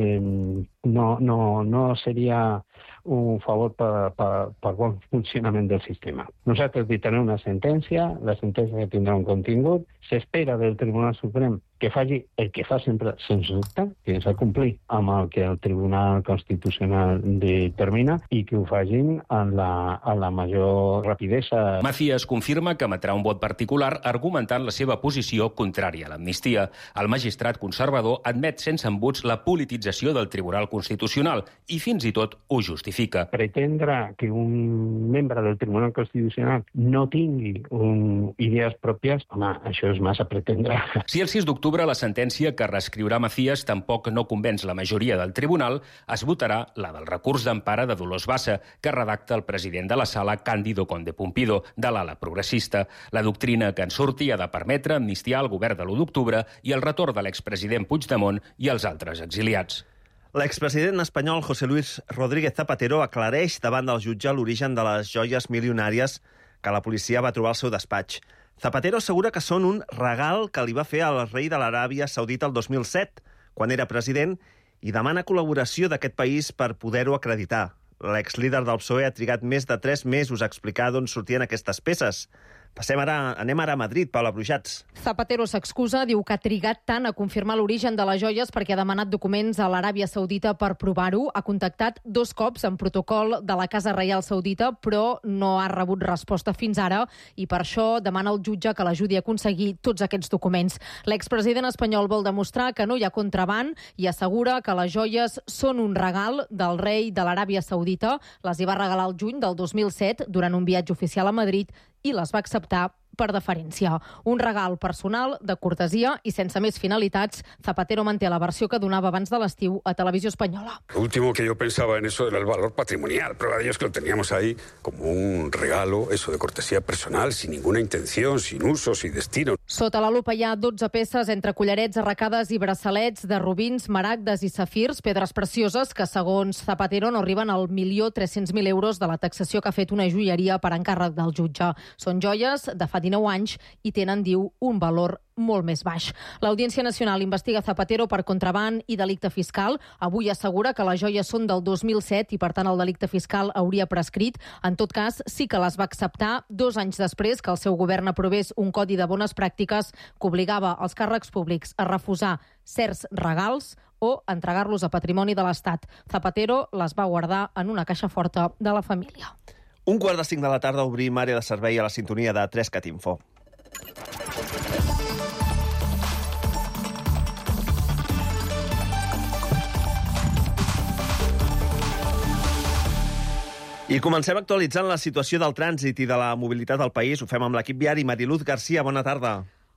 no, no, no seria un favor per, per, per bon funcionament del sistema. Nosaltres dictarem una sentència, la sentència tindrà un contingut, s'espera del Tribunal Suprem que faci el que fa sempre sens dubte, que és complir amb el que el Tribunal Constitucional determina i que ho facin amb la, amb la major rapidesa. Macías confirma que emetrà un vot particular argumentant la seva posició contrària a l'amnistia. El magistrat conservador admet sense embuts la politització del Tribunal Constitucional i fins i tot ho justifica. Pretendre que un membre del Tribunal Constitucional no tingui un, idees pròpies, home, això és massa pretendre. Si el sis d'octubre la sentència que reescriurà Macías tampoc no convenç la majoria del tribunal, es votarà la del recurs d'empara de Dolors Bassa, que redacta el president de la sala, Cándido Conde Pumpido, de l'ala progressista. La doctrina que en surti ha de permetre amnistiar el govern de l'u d'octubre i el retorn de l'expresident Puigdemont i els altres exiliats. L'expresident espanyol José Luis Rodríguez Zapatero aclareix davant del jutge l'origen de les joies milionàries que la policia va trobar al seu despatx. Zapatero assegura que són un regal que li va fer al rei de l'Aràbia Saudita el dos mil set, quan era president, i demana col·laboració d'aquest país per poder-ho acreditar. L'exlíder del P S O E ha trigat més de tres mesos a explicar d'on sortien aquestes peces. Passem ara, anem ara a Madrid, Paula Brujats. Zapatero s'excusa, diu que ha trigat tant a confirmar l'origen de les joies perquè ha demanat documents a l'Aràbia Saudita per provar-ho. Ha contactat dos cops en protocol de la Casa Reial Saudita, però no ha rebut resposta fins ara i per això demana al jutge que l'ajudi a aconseguir tots aquests documents. L'expresident espanyol vol demostrar que no hi ha contraban i assegura que les joies són un regal del rei de l'Aràbia Saudita. Les hi va regalar el juny del dos mil set durant un viatge oficial a Madrid i les va acceptar per deferència. Un regal personal, de cortesia i sense més finalitats. Zapatero manté la versió que donava abans de l'estiu a Televisió Espanyola. Lo último que yo pensaba en eso era el valor patrimonial. Prueba de ello es que lo teníamos ahí como un regalo, eso de cortesía personal, sin ninguna intención, sin uso, sin destino. Sota la lupa hi ha dotze peces entre collarets, arracades i braçalets de rubins, maragdes i safirs, pedres precioses que, segons Zapatero, no arriben al milió tres-cents mil euros de la taxació que ha fet una joieria per encàrrec del jutge. Són joies de fa dinou anys i tenen, diu, un valor molt més baix. L'Audiència Nacional investiga Zapatero per contraban i delicte fiscal. Avui assegura que les joies són del dos mil set i, per tant, el delicte fiscal hauria prescrit. En tot cas, sí que les va acceptar dos anys després que el seu govern aprovés un codi de bones pràctiques que obligava els càrrecs públics a refusar certs regals o entregar-los a patrimoni de l'Estat. Zapatero les va guardar en una caixa forta de la família. Un quart de cinc de la tarda obrim àrea de servei a la sintonia de Trescat Info. I comencem actualitzant la situació del trànsit i de la mobilitat al país. Ho fem amb l'equip viari. Mariluz García, bona tarda.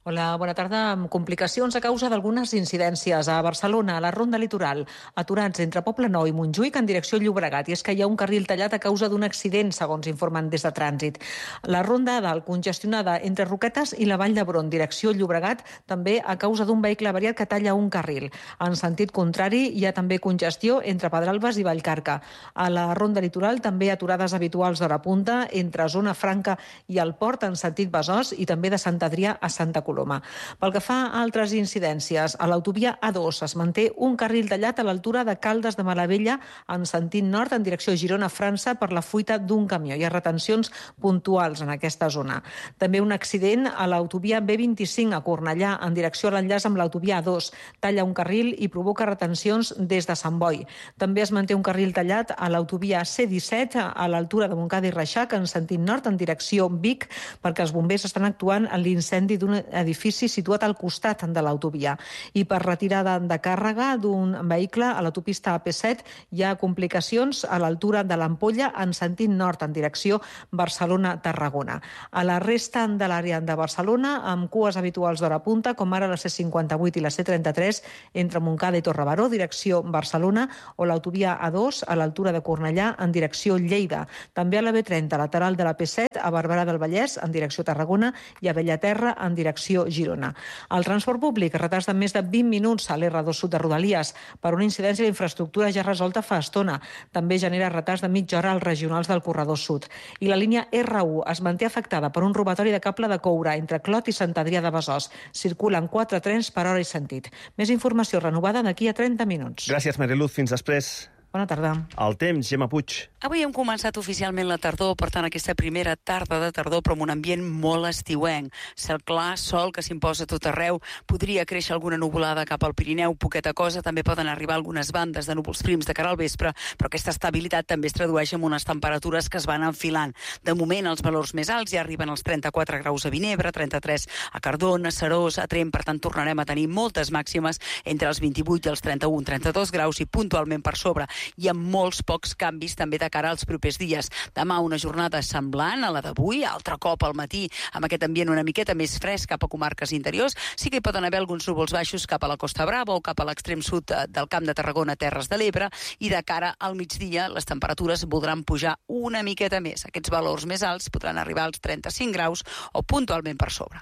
Hola, bona tarda. Amb complicacions a causa d'algunes incidències a Barcelona, a la Ronda Litoral, aturats entre Poblenou i Montjuïc en direcció Llobregat. I és que hi ha un carril tallat a causa d'un accident, segons informen des de Trànsit. La Ronda a dalt, congestionada entre Roquetes i la Vall d'Hebron, direcció Llobregat, també a causa d'un vehicle avariat que talla un carril. En sentit contrari, hi ha també congestió entre Pedralbes i Vallcarca. A la Ronda Litoral, també aturades habituals d'hora punta entre Zona Franca i el Port en sentit Besòs i també de Sant Adrià a Santa Coloma. Pel que fa a altres incidències, a l'autovia A dos es manté un carril tallat a l'altura de Caldes de Malavella en sentit nord en direcció Girona-França per la fuita d'un camió. Hi ha retencions puntuals en aquesta zona. També un accident a l'autovia B vint-i-cinc a Cornellà en direcció a l'enllaç amb l'autovia A dos. Talla un carril i provoca retencions des de Sant Boi. També es manté un carril tallat a l'autovia C disset a l'altura de Montcada i Reixac en sentit nord en direcció Vic perquè els bombers estan actuant en l'incendi d'un edifici situat al costat de l'autovia. I per retirada de càrrega d'un vehicle a l'autopista A P set hi ha complicacions a l'altura de l'Ampolla en sentit nord en direcció Barcelona-Tarragona. A la resta de l'àrea de Barcelona, amb cues habituals d'hora punta, com ara la C cinquanta-vuit i la C trenta-tres entre Montcada i Torrebaró, direcció Barcelona, o l'autovia A dos a l'altura de Cornellà en direcció Lleida. També a la B trenta, lateral de la P set, a Barberà del Vallès en direcció Tarragona i a Bellaterra en direcció Girona. El transport públic, retards de més de vint minuts a l'R dos sud de Rodalies per una incidència d'infraestructura ja resolta fa estona. També genera retards de mitja hora als regionals del corredor sud. I la línia R u es manté afectada per un robatori de cable de coure entre Clot i Sant Adrià de Besòs. Circulen quatre trens per hora i sentit. Més informació renovada d'aquí a trenta minuts. Gràcies, Mariluz. Fins després. Bona tarda. El temps, Gemma Puig. Avui hem començat oficialment la tardor, per tant, aquesta primera tarda de tardor, però amb un ambient molt estiuenc. Cel clar, sol que s'imposa tot arreu, podria créixer alguna nuvolada cap al Pirineu, poqueta cosa, també poden arribar algunes bandes de núvols prims de cara al vespre, però aquesta estabilitat també es tradueix en unes temperatures que es van enfilant. De moment, els valors més alts ja arriben als trenta-quatre graus a Vinebre, trenta-tres a Cardona, Serós, a Tremp, per tant, tornarem a tenir moltes màximes entre els vint-i-vuit i els trenta-un trenta-dos graus i puntualment per sobre. I amb molts pocs canvis també de cara als propers dies. Demà una jornada semblant a la d'avui, altre cop al matí amb aquest ambient una miqueta més fresc cap a comarques interiors. Sí que hi poden haver alguns núvols baixos cap a la Costa Brava o cap a l'extrem sud del Camp de Tarragona, Terres de l'Ebre, i de cara al migdia les temperatures voldran pujar una miqueta més. Aquests valors més alts podran arribar als trenta-cinc graus o puntualment per sobre.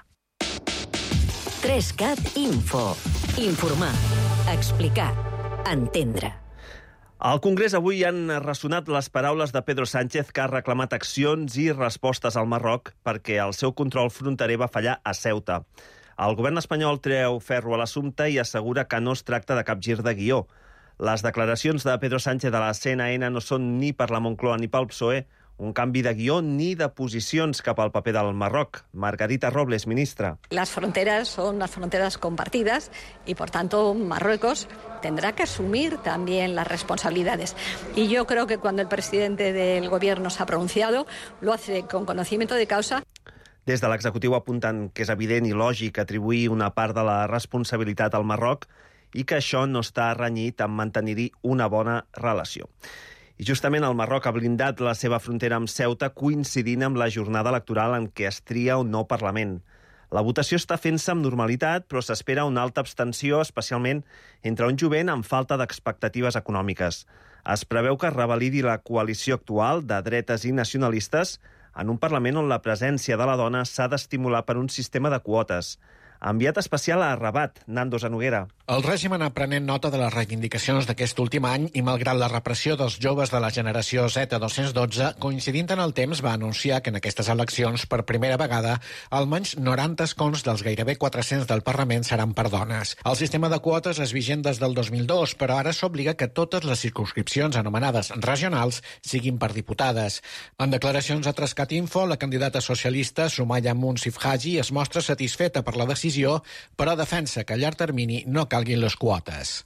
tres cat Info. Informar, explicar, entendre. Al Congrés avui han ressonat les paraules de Pedro Sánchez, que ha reclamat accions i respostes al Marroc perquè el seu control fronterer va fallar a Ceuta. El govern espanyol treu ferro a l'assumpte i assegura que no es tracta de cap gir de guió. Les declaracions de Pedro Sánchez a la C N N no són ni per la Moncloa ni pel P S O E un canvi de guió ni de posicions cap al paper del Marroc. Margarita Robles, ministra. Las fronteras son las fronteras compartidas y, por tanto, Marruecos tendrá que asumir también las responsabilidades. Y yo creo que cuando el presidente del Gobierno se ha pronunciado, lo hace con conocimiento de causa. Des de l'executiu apunten que és evident i lògic atribuir una part de la responsabilitat al Marroc i que això no està renyit amb mantenir-hi una bona relació. I justament el Marroc ha blindat la seva frontera amb Ceuta coincidint amb la jornada electoral en què es tria un nou Parlament. La votació està fent-se amb normalitat, però s'espera una alta abstenció, especialment entre un jovent amb falta d'expectatives econòmiques. Es preveu que es revalidi la coalició actual de dretes i nacionalistes en un Parlament on la presència de la dona s'ha d'estimular per un sistema de quotes. Enviat especial a Rabat, Nando Zanoguera. El règim ha prenent nota de les reivindicacions d'aquest últim any i, malgrat la repressió dels joves de la generació Z dos cents dotze, coincidint en el temps, va anunciar que en aquestes eleccions, per primera vegada, almenys noranta escons dels gairebé quatre-cents del Parlament seran per dones. El sistema de quotes és vigent des del dos mil dos, però ara s'obliga que totes les circumscripcions anomenades regionals siguin per diputades. En declaracions a Trescat Info, la candidata socialista Soumaya Munsif Haji es mostra satisfeta per la decisió, però defensa que a llarg termini no calguin les quotes.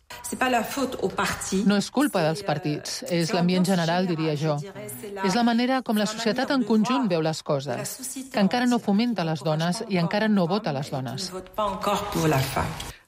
No és culpa dels partits, és l'ambient general, diria jo. És la manera com la societat en conjunt veu les coses, que encara no fomenta les dones i encara no vota les dones.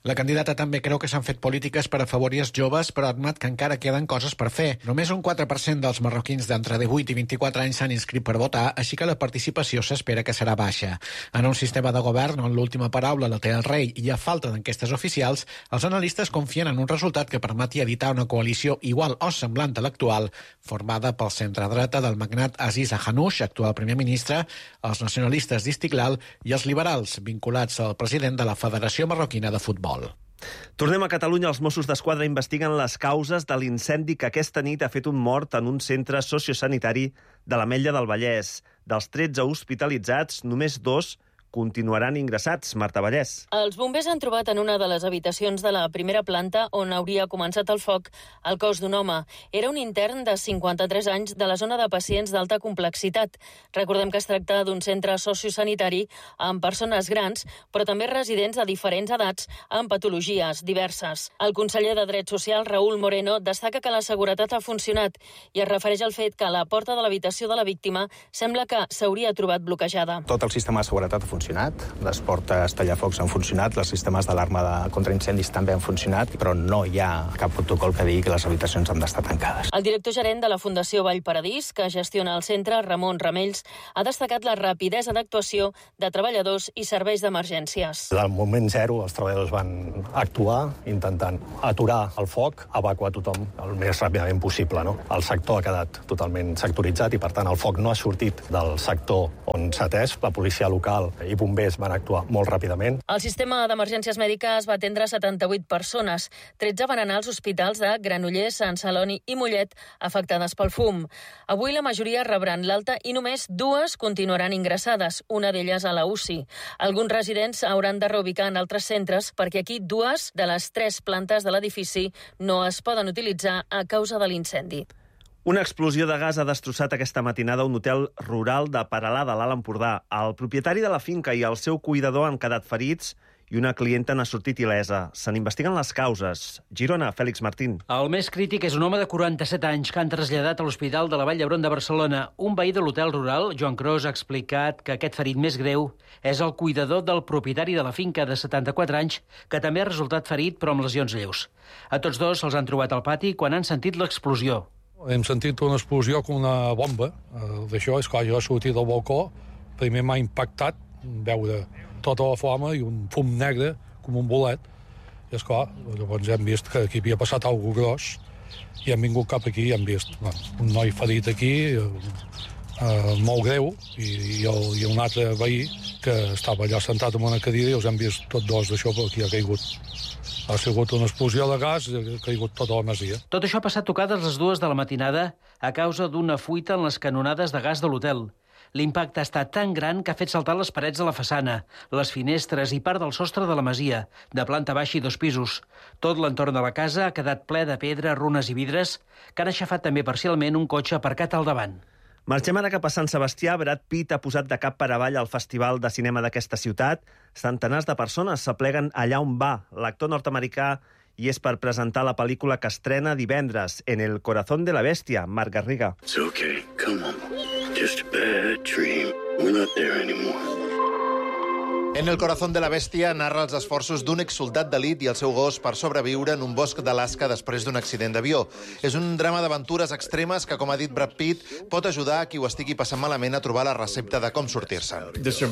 La candidata també creu que s'han fet polítiques per afavorir els joves, però admet que encara queden coses per fer. Només un quatre per cent dels marroquins d'entre divuit i vint-i-quatre anys s'han inscrit per votar, així que la participació s'espera que serà baixa. En un sistema de govern on l'última paraula la té el rei i a falta d'enquestes oficials, els analistes confien en un resultat que permeti editar una coalició igual o semblant a l'actual, formada pel centre-dreta del magnat Aziz Ahanouch, actual primer ministre, els nacionalistes d'Istiklal i els liberals, vinculats al president de la Federació Marroquina de Futbol. Tornem a Catalunya. Els Mossos d'Esquadra investiguen les causes de l'incendi que aquesta nit ha fet un mort en un centre sociosanitari de l'Ametlla del Vallès. Dels tretze hospitalitzats, només dos continuaran ingressats. Marta Vallès. Els bombers han trobat en una de les habitacions de la primera planta on hauria començat el foc el cos d'un home. Era un intern de cinquanta-tres anys de la zona de pacients d'alta complexitat. Recordem que es tracta d'un centre sociosanitari amb persones grans, però també residents de diferents edats amb patologies diverses. El conseller de Drets Socials, Raúl Moreno, destaca que la seguretat ha funcionat i es refereix al fet que la porta de l'habitació de la víctima sembla que s'hauria trobat bloquejada. Tot el sistema de seguretat ha funcionat. Les portes tallafocs han funcionat, els sistemes d'alarma de contraincendis també han funcionat, però no hi ha cap protocol que digui que les habitacions han d'estar tancades. El director gerent de la Fundació Vallparadís, que gestiona el centre, Ramon Ramells, ha destacat la rapidesa d'actuació de treballadors i serveis d'emergències. Al moment zero, els treballadors van actuar intentant aturar el foc, evacuar tothom el més ràpidament possible. No? El sector ha quedat totalment sectoritzat i, per tant, el foc no ha sortit del sector on s'ha atès. La policia local i bombers van actuar molt ràpidament. El sistema d'emergències mèdiques va atendre setanta-vuit persones. tretze van anar als hospitals de Granollers, Sant Celoni i Mollet, afectades pel fum. Avui la majoria rebran l'alta i només dues continuaran ingressades, una d'elles a la U C I. Alguns residents hauran de reubicar en altres centres perquè aquí dues de les tres plantes de l'edifici no es poden utilitzar a causa de l'incendi. Una explosió de gas ha destrossat aquesta matinada un hotel rural de Peralada, a l'Alt Empordà. El propietari de la finca i el seu cuidador han quedat ferits i una clienta n'ha sortit il·lesa. Se n'investiguen les causes. Girona, Fèlix Martín. El més crític és un home de quaranta-set anys que han traslladat a l'Hospital de la Vall d'Hebron de Barcelona. Un veí de l'hotel rural, Joan Cros, ha explicat que aquest ferit més greu és el cuidador del propietari de la finca de setanta-quatre anys, que també ha resultat ferit però amb lesions lleus. A tots dos se'ls han trobat al pati quan han sentit l'explosió. Hem sentit una explosió com una bomba. D'això és clar, jo he sortit del balcó, primer m'ha impactat veure tota la flama i un fum negre com un bolet. I esclar, llavors hem vist que aquí havia passat alguna cosa gros i hem vingut cap aquí i hem vist bueno, un noi ferit aquí, eh, molt greu, i, i, el, i un altre veí que estava allà sentat en una cadira i els hem vist tots dos d'això, però aquí ha caigut. Ha sigut una explosió de gas i ha caigut tota la masia. Tot això ha passat tocades les dues de la matinada a causa d'una fuita en les canonades de gas de l'hotel. L'impacte ha estat tan gran que ha fet saltar les parets de la façana, les finestres i part del sostre de la masia, de planta baixa i dos pisos. Tot l'entorn de la casa ha quedat ple de pedra, runes i vidres, que han aixafat també parcialment un cotxe aparcat al davant. Marxem ara cap a Sant Sebastià. Brad Pitt ha posat de cap per avall al Festival de Cinema d'aquesta ciutat. Centenars de persones s'apleguen allà on va. L'actor nord-americà i és per presentar la pel·lícula que estrena divendres, En el corazón de la bestia, Marc Garriga. It's okay, come on. Just a bad dream. We're not there anymore. En el corazón de la bèstia narra els esforços d'un exsoldat d'elit i el seu gos per sobreviure en un bosc d'Alaska després d'un accident d'avió. És un drama d'aventures extremes que, com ha dit Brad Pitt, pot ajudar a qui ho estigui passant malament a trobar la recepta de com sortir-se'n.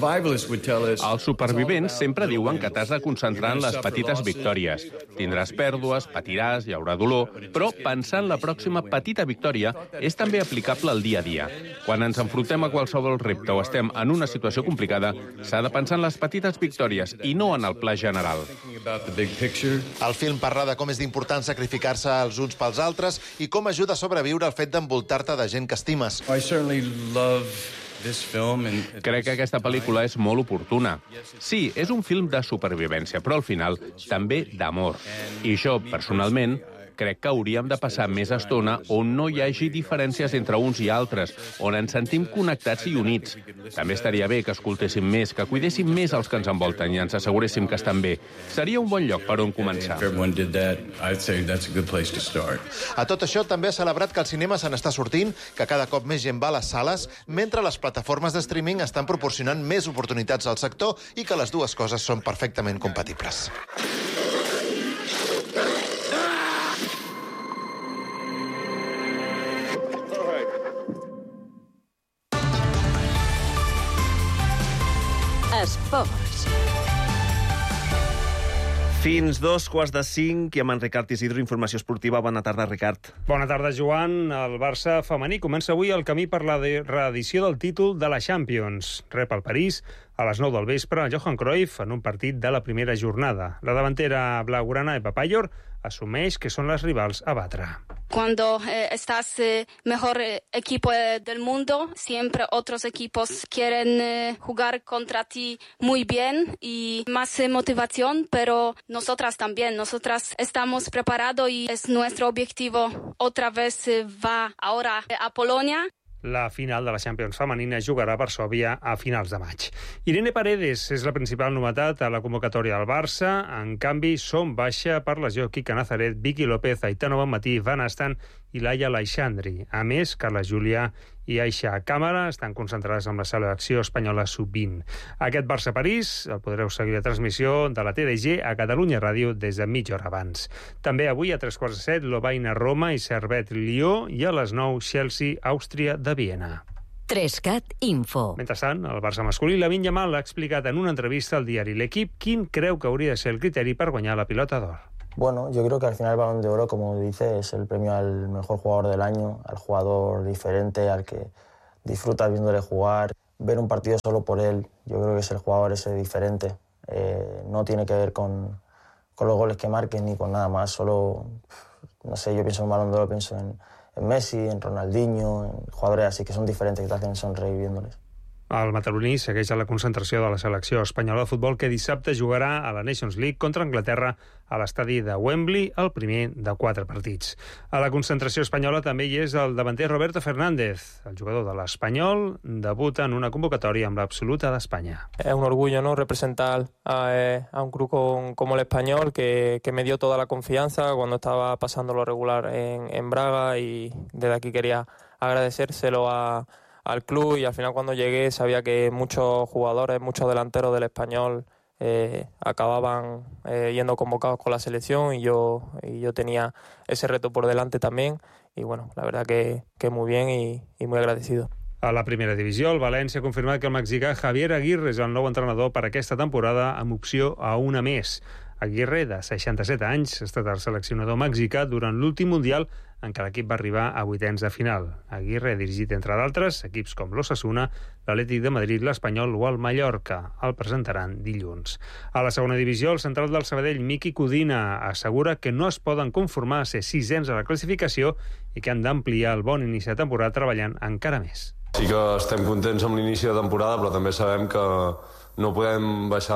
Els supervivents sempre diuen que t'has de concentrar en les petites victòries. Tindràs pèrdues, patiràs, hi haurà dolor, però pensar en la pròxima petita victòria és també aplicable al dia a dia. Quan ens enfrontem a qualsevol repte o estem en una situació complicada, s'ha de pensar en les petites petites victòries i no en el pla general. El film parla de com és d'important sacrificar-se els uns pels altres i com ajuda a sobreviure el fet d'envoltar-te de gent que estimes. Crec que aquesta pel·lícula és molt oportuna. Sí, és un film de supervivència, però al final també d'amor. I jo, personalment, crec que hauríem de passar més estona on no hi hagi diferències entre uns i altres, on ens sentim connectats i units. També estaria bé que escoltéssim més, que cuidéssim més els que ens envolten i ens asseguréssim que estan bé. Seria un bon lloc per on començar. A tot això, també ha celebrat que el cinema se n'està sortint, que cada cop més gent va a les sales, mentre les plataformes de streaming estan proporcionant més oportunitats al sector i que les dues coses són perfectament compatibles. Esports. Fins dos quarts de cinc i amb en Ricard Isidro, informació esportiva. Bona tarda, Ricard. Bona tarda, Joan. El Barça femení comença avui el camí per la reedició del títol de la Champions. Rep el París a les nou del vespre a Johan Cruyff en un partit de la primera jornada. La davantera blaugrana Eva Payor assumeix que són les rivals a batre. Cuando eh, estás eh, mejor eh, equipo eh, del mundo, siempre otros equipos quieren eh, jugar contra ti muy bien y más eh, motivación, pero nosotras también, nosotras estamos preparados y es nuestro objetivo. Otra vez eh, va ahora eh, a Polonia. La final de la Champions femenina es jugarà a Varsòvia a finals de maig. Irene Paredes és la principal novetat a la convocatòria del Barça. En canvi, són baixa per lesió Quique Nazaret, Vicky López, Aitana Bonmatí, Van Astan i Laia Aleixandri. A més, Carla Júlia i Aixa Càmara estan concentrades amb la selecció espanyola sub vint. Aquest Barça-París el podreu seguir a transmissió de la T D G a Catalunya Ràdio des de mitja hora abans. També avui a tres quarts de set, Lovaina Roma i Servet Lió, i a les nou, Chelsea, Àustria de Viena. Trescat Info. Mentrestant, el Barça masculí, Lamine Yamal, ha explicat en una entrevista al diari L'Equip quin creu que hauria de ser el criteri per guanyar la pilota d'or. Bueno, yo creo que al final el Balón de Oro, como dice, es el premio al mejor jugador del año, al jugador diferente, al que disfruta viéndole jugar, ver un partido solo por él. Yo creo que es el jugador ese diferente. Eh, no tiene que ver con, con los goles que marquen ni con nada más. Solo, no sé, yo pienso en Balón de Oro, pienso en, en Messi, en Ronaldinho, en jugadores así que son diferentes, que te hacen sonreír viéndoles. El mataroní segueix a la concentració de la selecció espanyola de futbol, que dissabte jugarà a la Nations League contra Anglaterra a l'estadi de Wembley, el primer de quatre partits. A la concentració espanyola també hi és el davanter Roberto Fernández. El jugador de l'Espanyol debuta en una convocatòria amb l'absoluta d'Espanya. Es un orgullo, ¿no?, representar a, a un club con, como el Español, que, que me dio toda la confianza cuando estaba pasando lo regular en, en Braga, y desde aquí quería agradecérselo a al club, y al final cuando llegué sabía que muchos jugadores, muchos delanteros del Español eh, acababan eh, yendo convocados con la selección, y yo, y yo tenía ese reto por delante también, y bueno, la verdad que, que muy bien y, y muy agradecido. A la primera divisió, el València ha confirmat que el mexicà Javier Aguirre és el nou entrenador per aquesta temporada, amb opció a una més. Aguirre, de seixanta-set anys, ha estat el seleccionador mexicà durant l'últim Mundial en què l'equip va arribar a vuitens de final. Aguirre ha dirigit, entre d'altres, equips com l'Osasuna, l'Atlètic de Madrid, l'Espanyol o el Mallorca. El presentaran dilluns. A la segona divisió, el central del Sabadell, Miki Codina, assegura que no es poden conformar a ser sisens a la classificació i que han d'ampliar el bon inici de temporada treballant encara més. Sí que estem contents amb l'inici de temporada, però també sabem que no podem baixar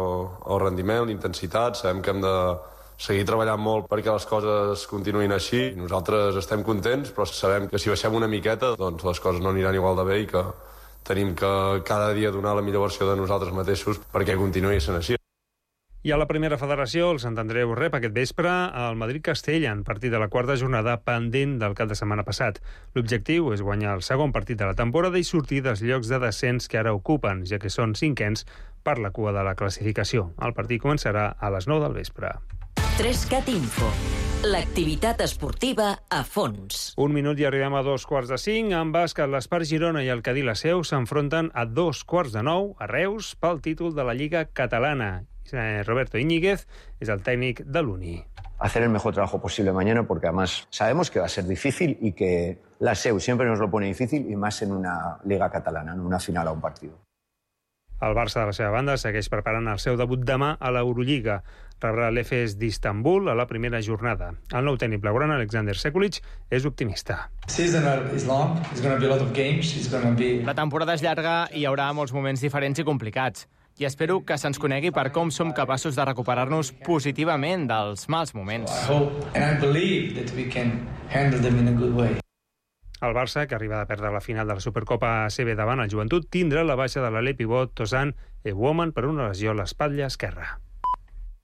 el rendiment, l'intensitat, sabem que hem de seguir treballant molt perquè les coses continuïn així. Nosaltres estem contents, però sabem que si baixem una miqueta, doncs les coses no aniran igual de bé i que tenim que cada dia donar la millor versió de nosaltres mateixos perquè continuï sent així. I a la primera federació, el Sant Andreu rep aquest vespre al Madrid-Castella en partit de la quarta jornada pendent del cap de setmana passat. L'objectiu és guanyar el segon partit de la temporada i sortir dels llocs de descens que ara ocupen, ja que són cinquens per la cua de la classificació. El partit començarà a les nou del vespre. Trescat Info. L'activitat esportiva a fons. Un minut i arribem a dos quarts de cinc. En bàsquet, l'Espart Girona i el Cadí la Seu s'enfronten a dos quarts de nou a Reus pel títol de la Lliga Catalana. Roberto Íñiguez es el técnico de l'Uni. Hacer el mejor trabajo posible mañana, porque además sabemos que va a ser difícil y que la S E U siempre nos lo pone difícil, y más en una liga catalana, en una final a un partido. El Barça, de la seva banda, segueix preparant el seu debut demà a l'Eurolliga. Rebrà l'Efes d'Istanbul a la primera jornada. El nou tècnic blaugrana, Alexander Sekulic, és optimista. La temporada és llarga i hi haurà molts moments diferents i complicats. I espero que se'ns conegui per com som capaços de recuperar-nos positivament dels mals moments. El Barça, que arriba de perdre la final de la Supercopa A C B davant el Joventut, tindrà la baixa de l'alè pivot Tosan Ewoman per una lesió a l'espatlla esquerra.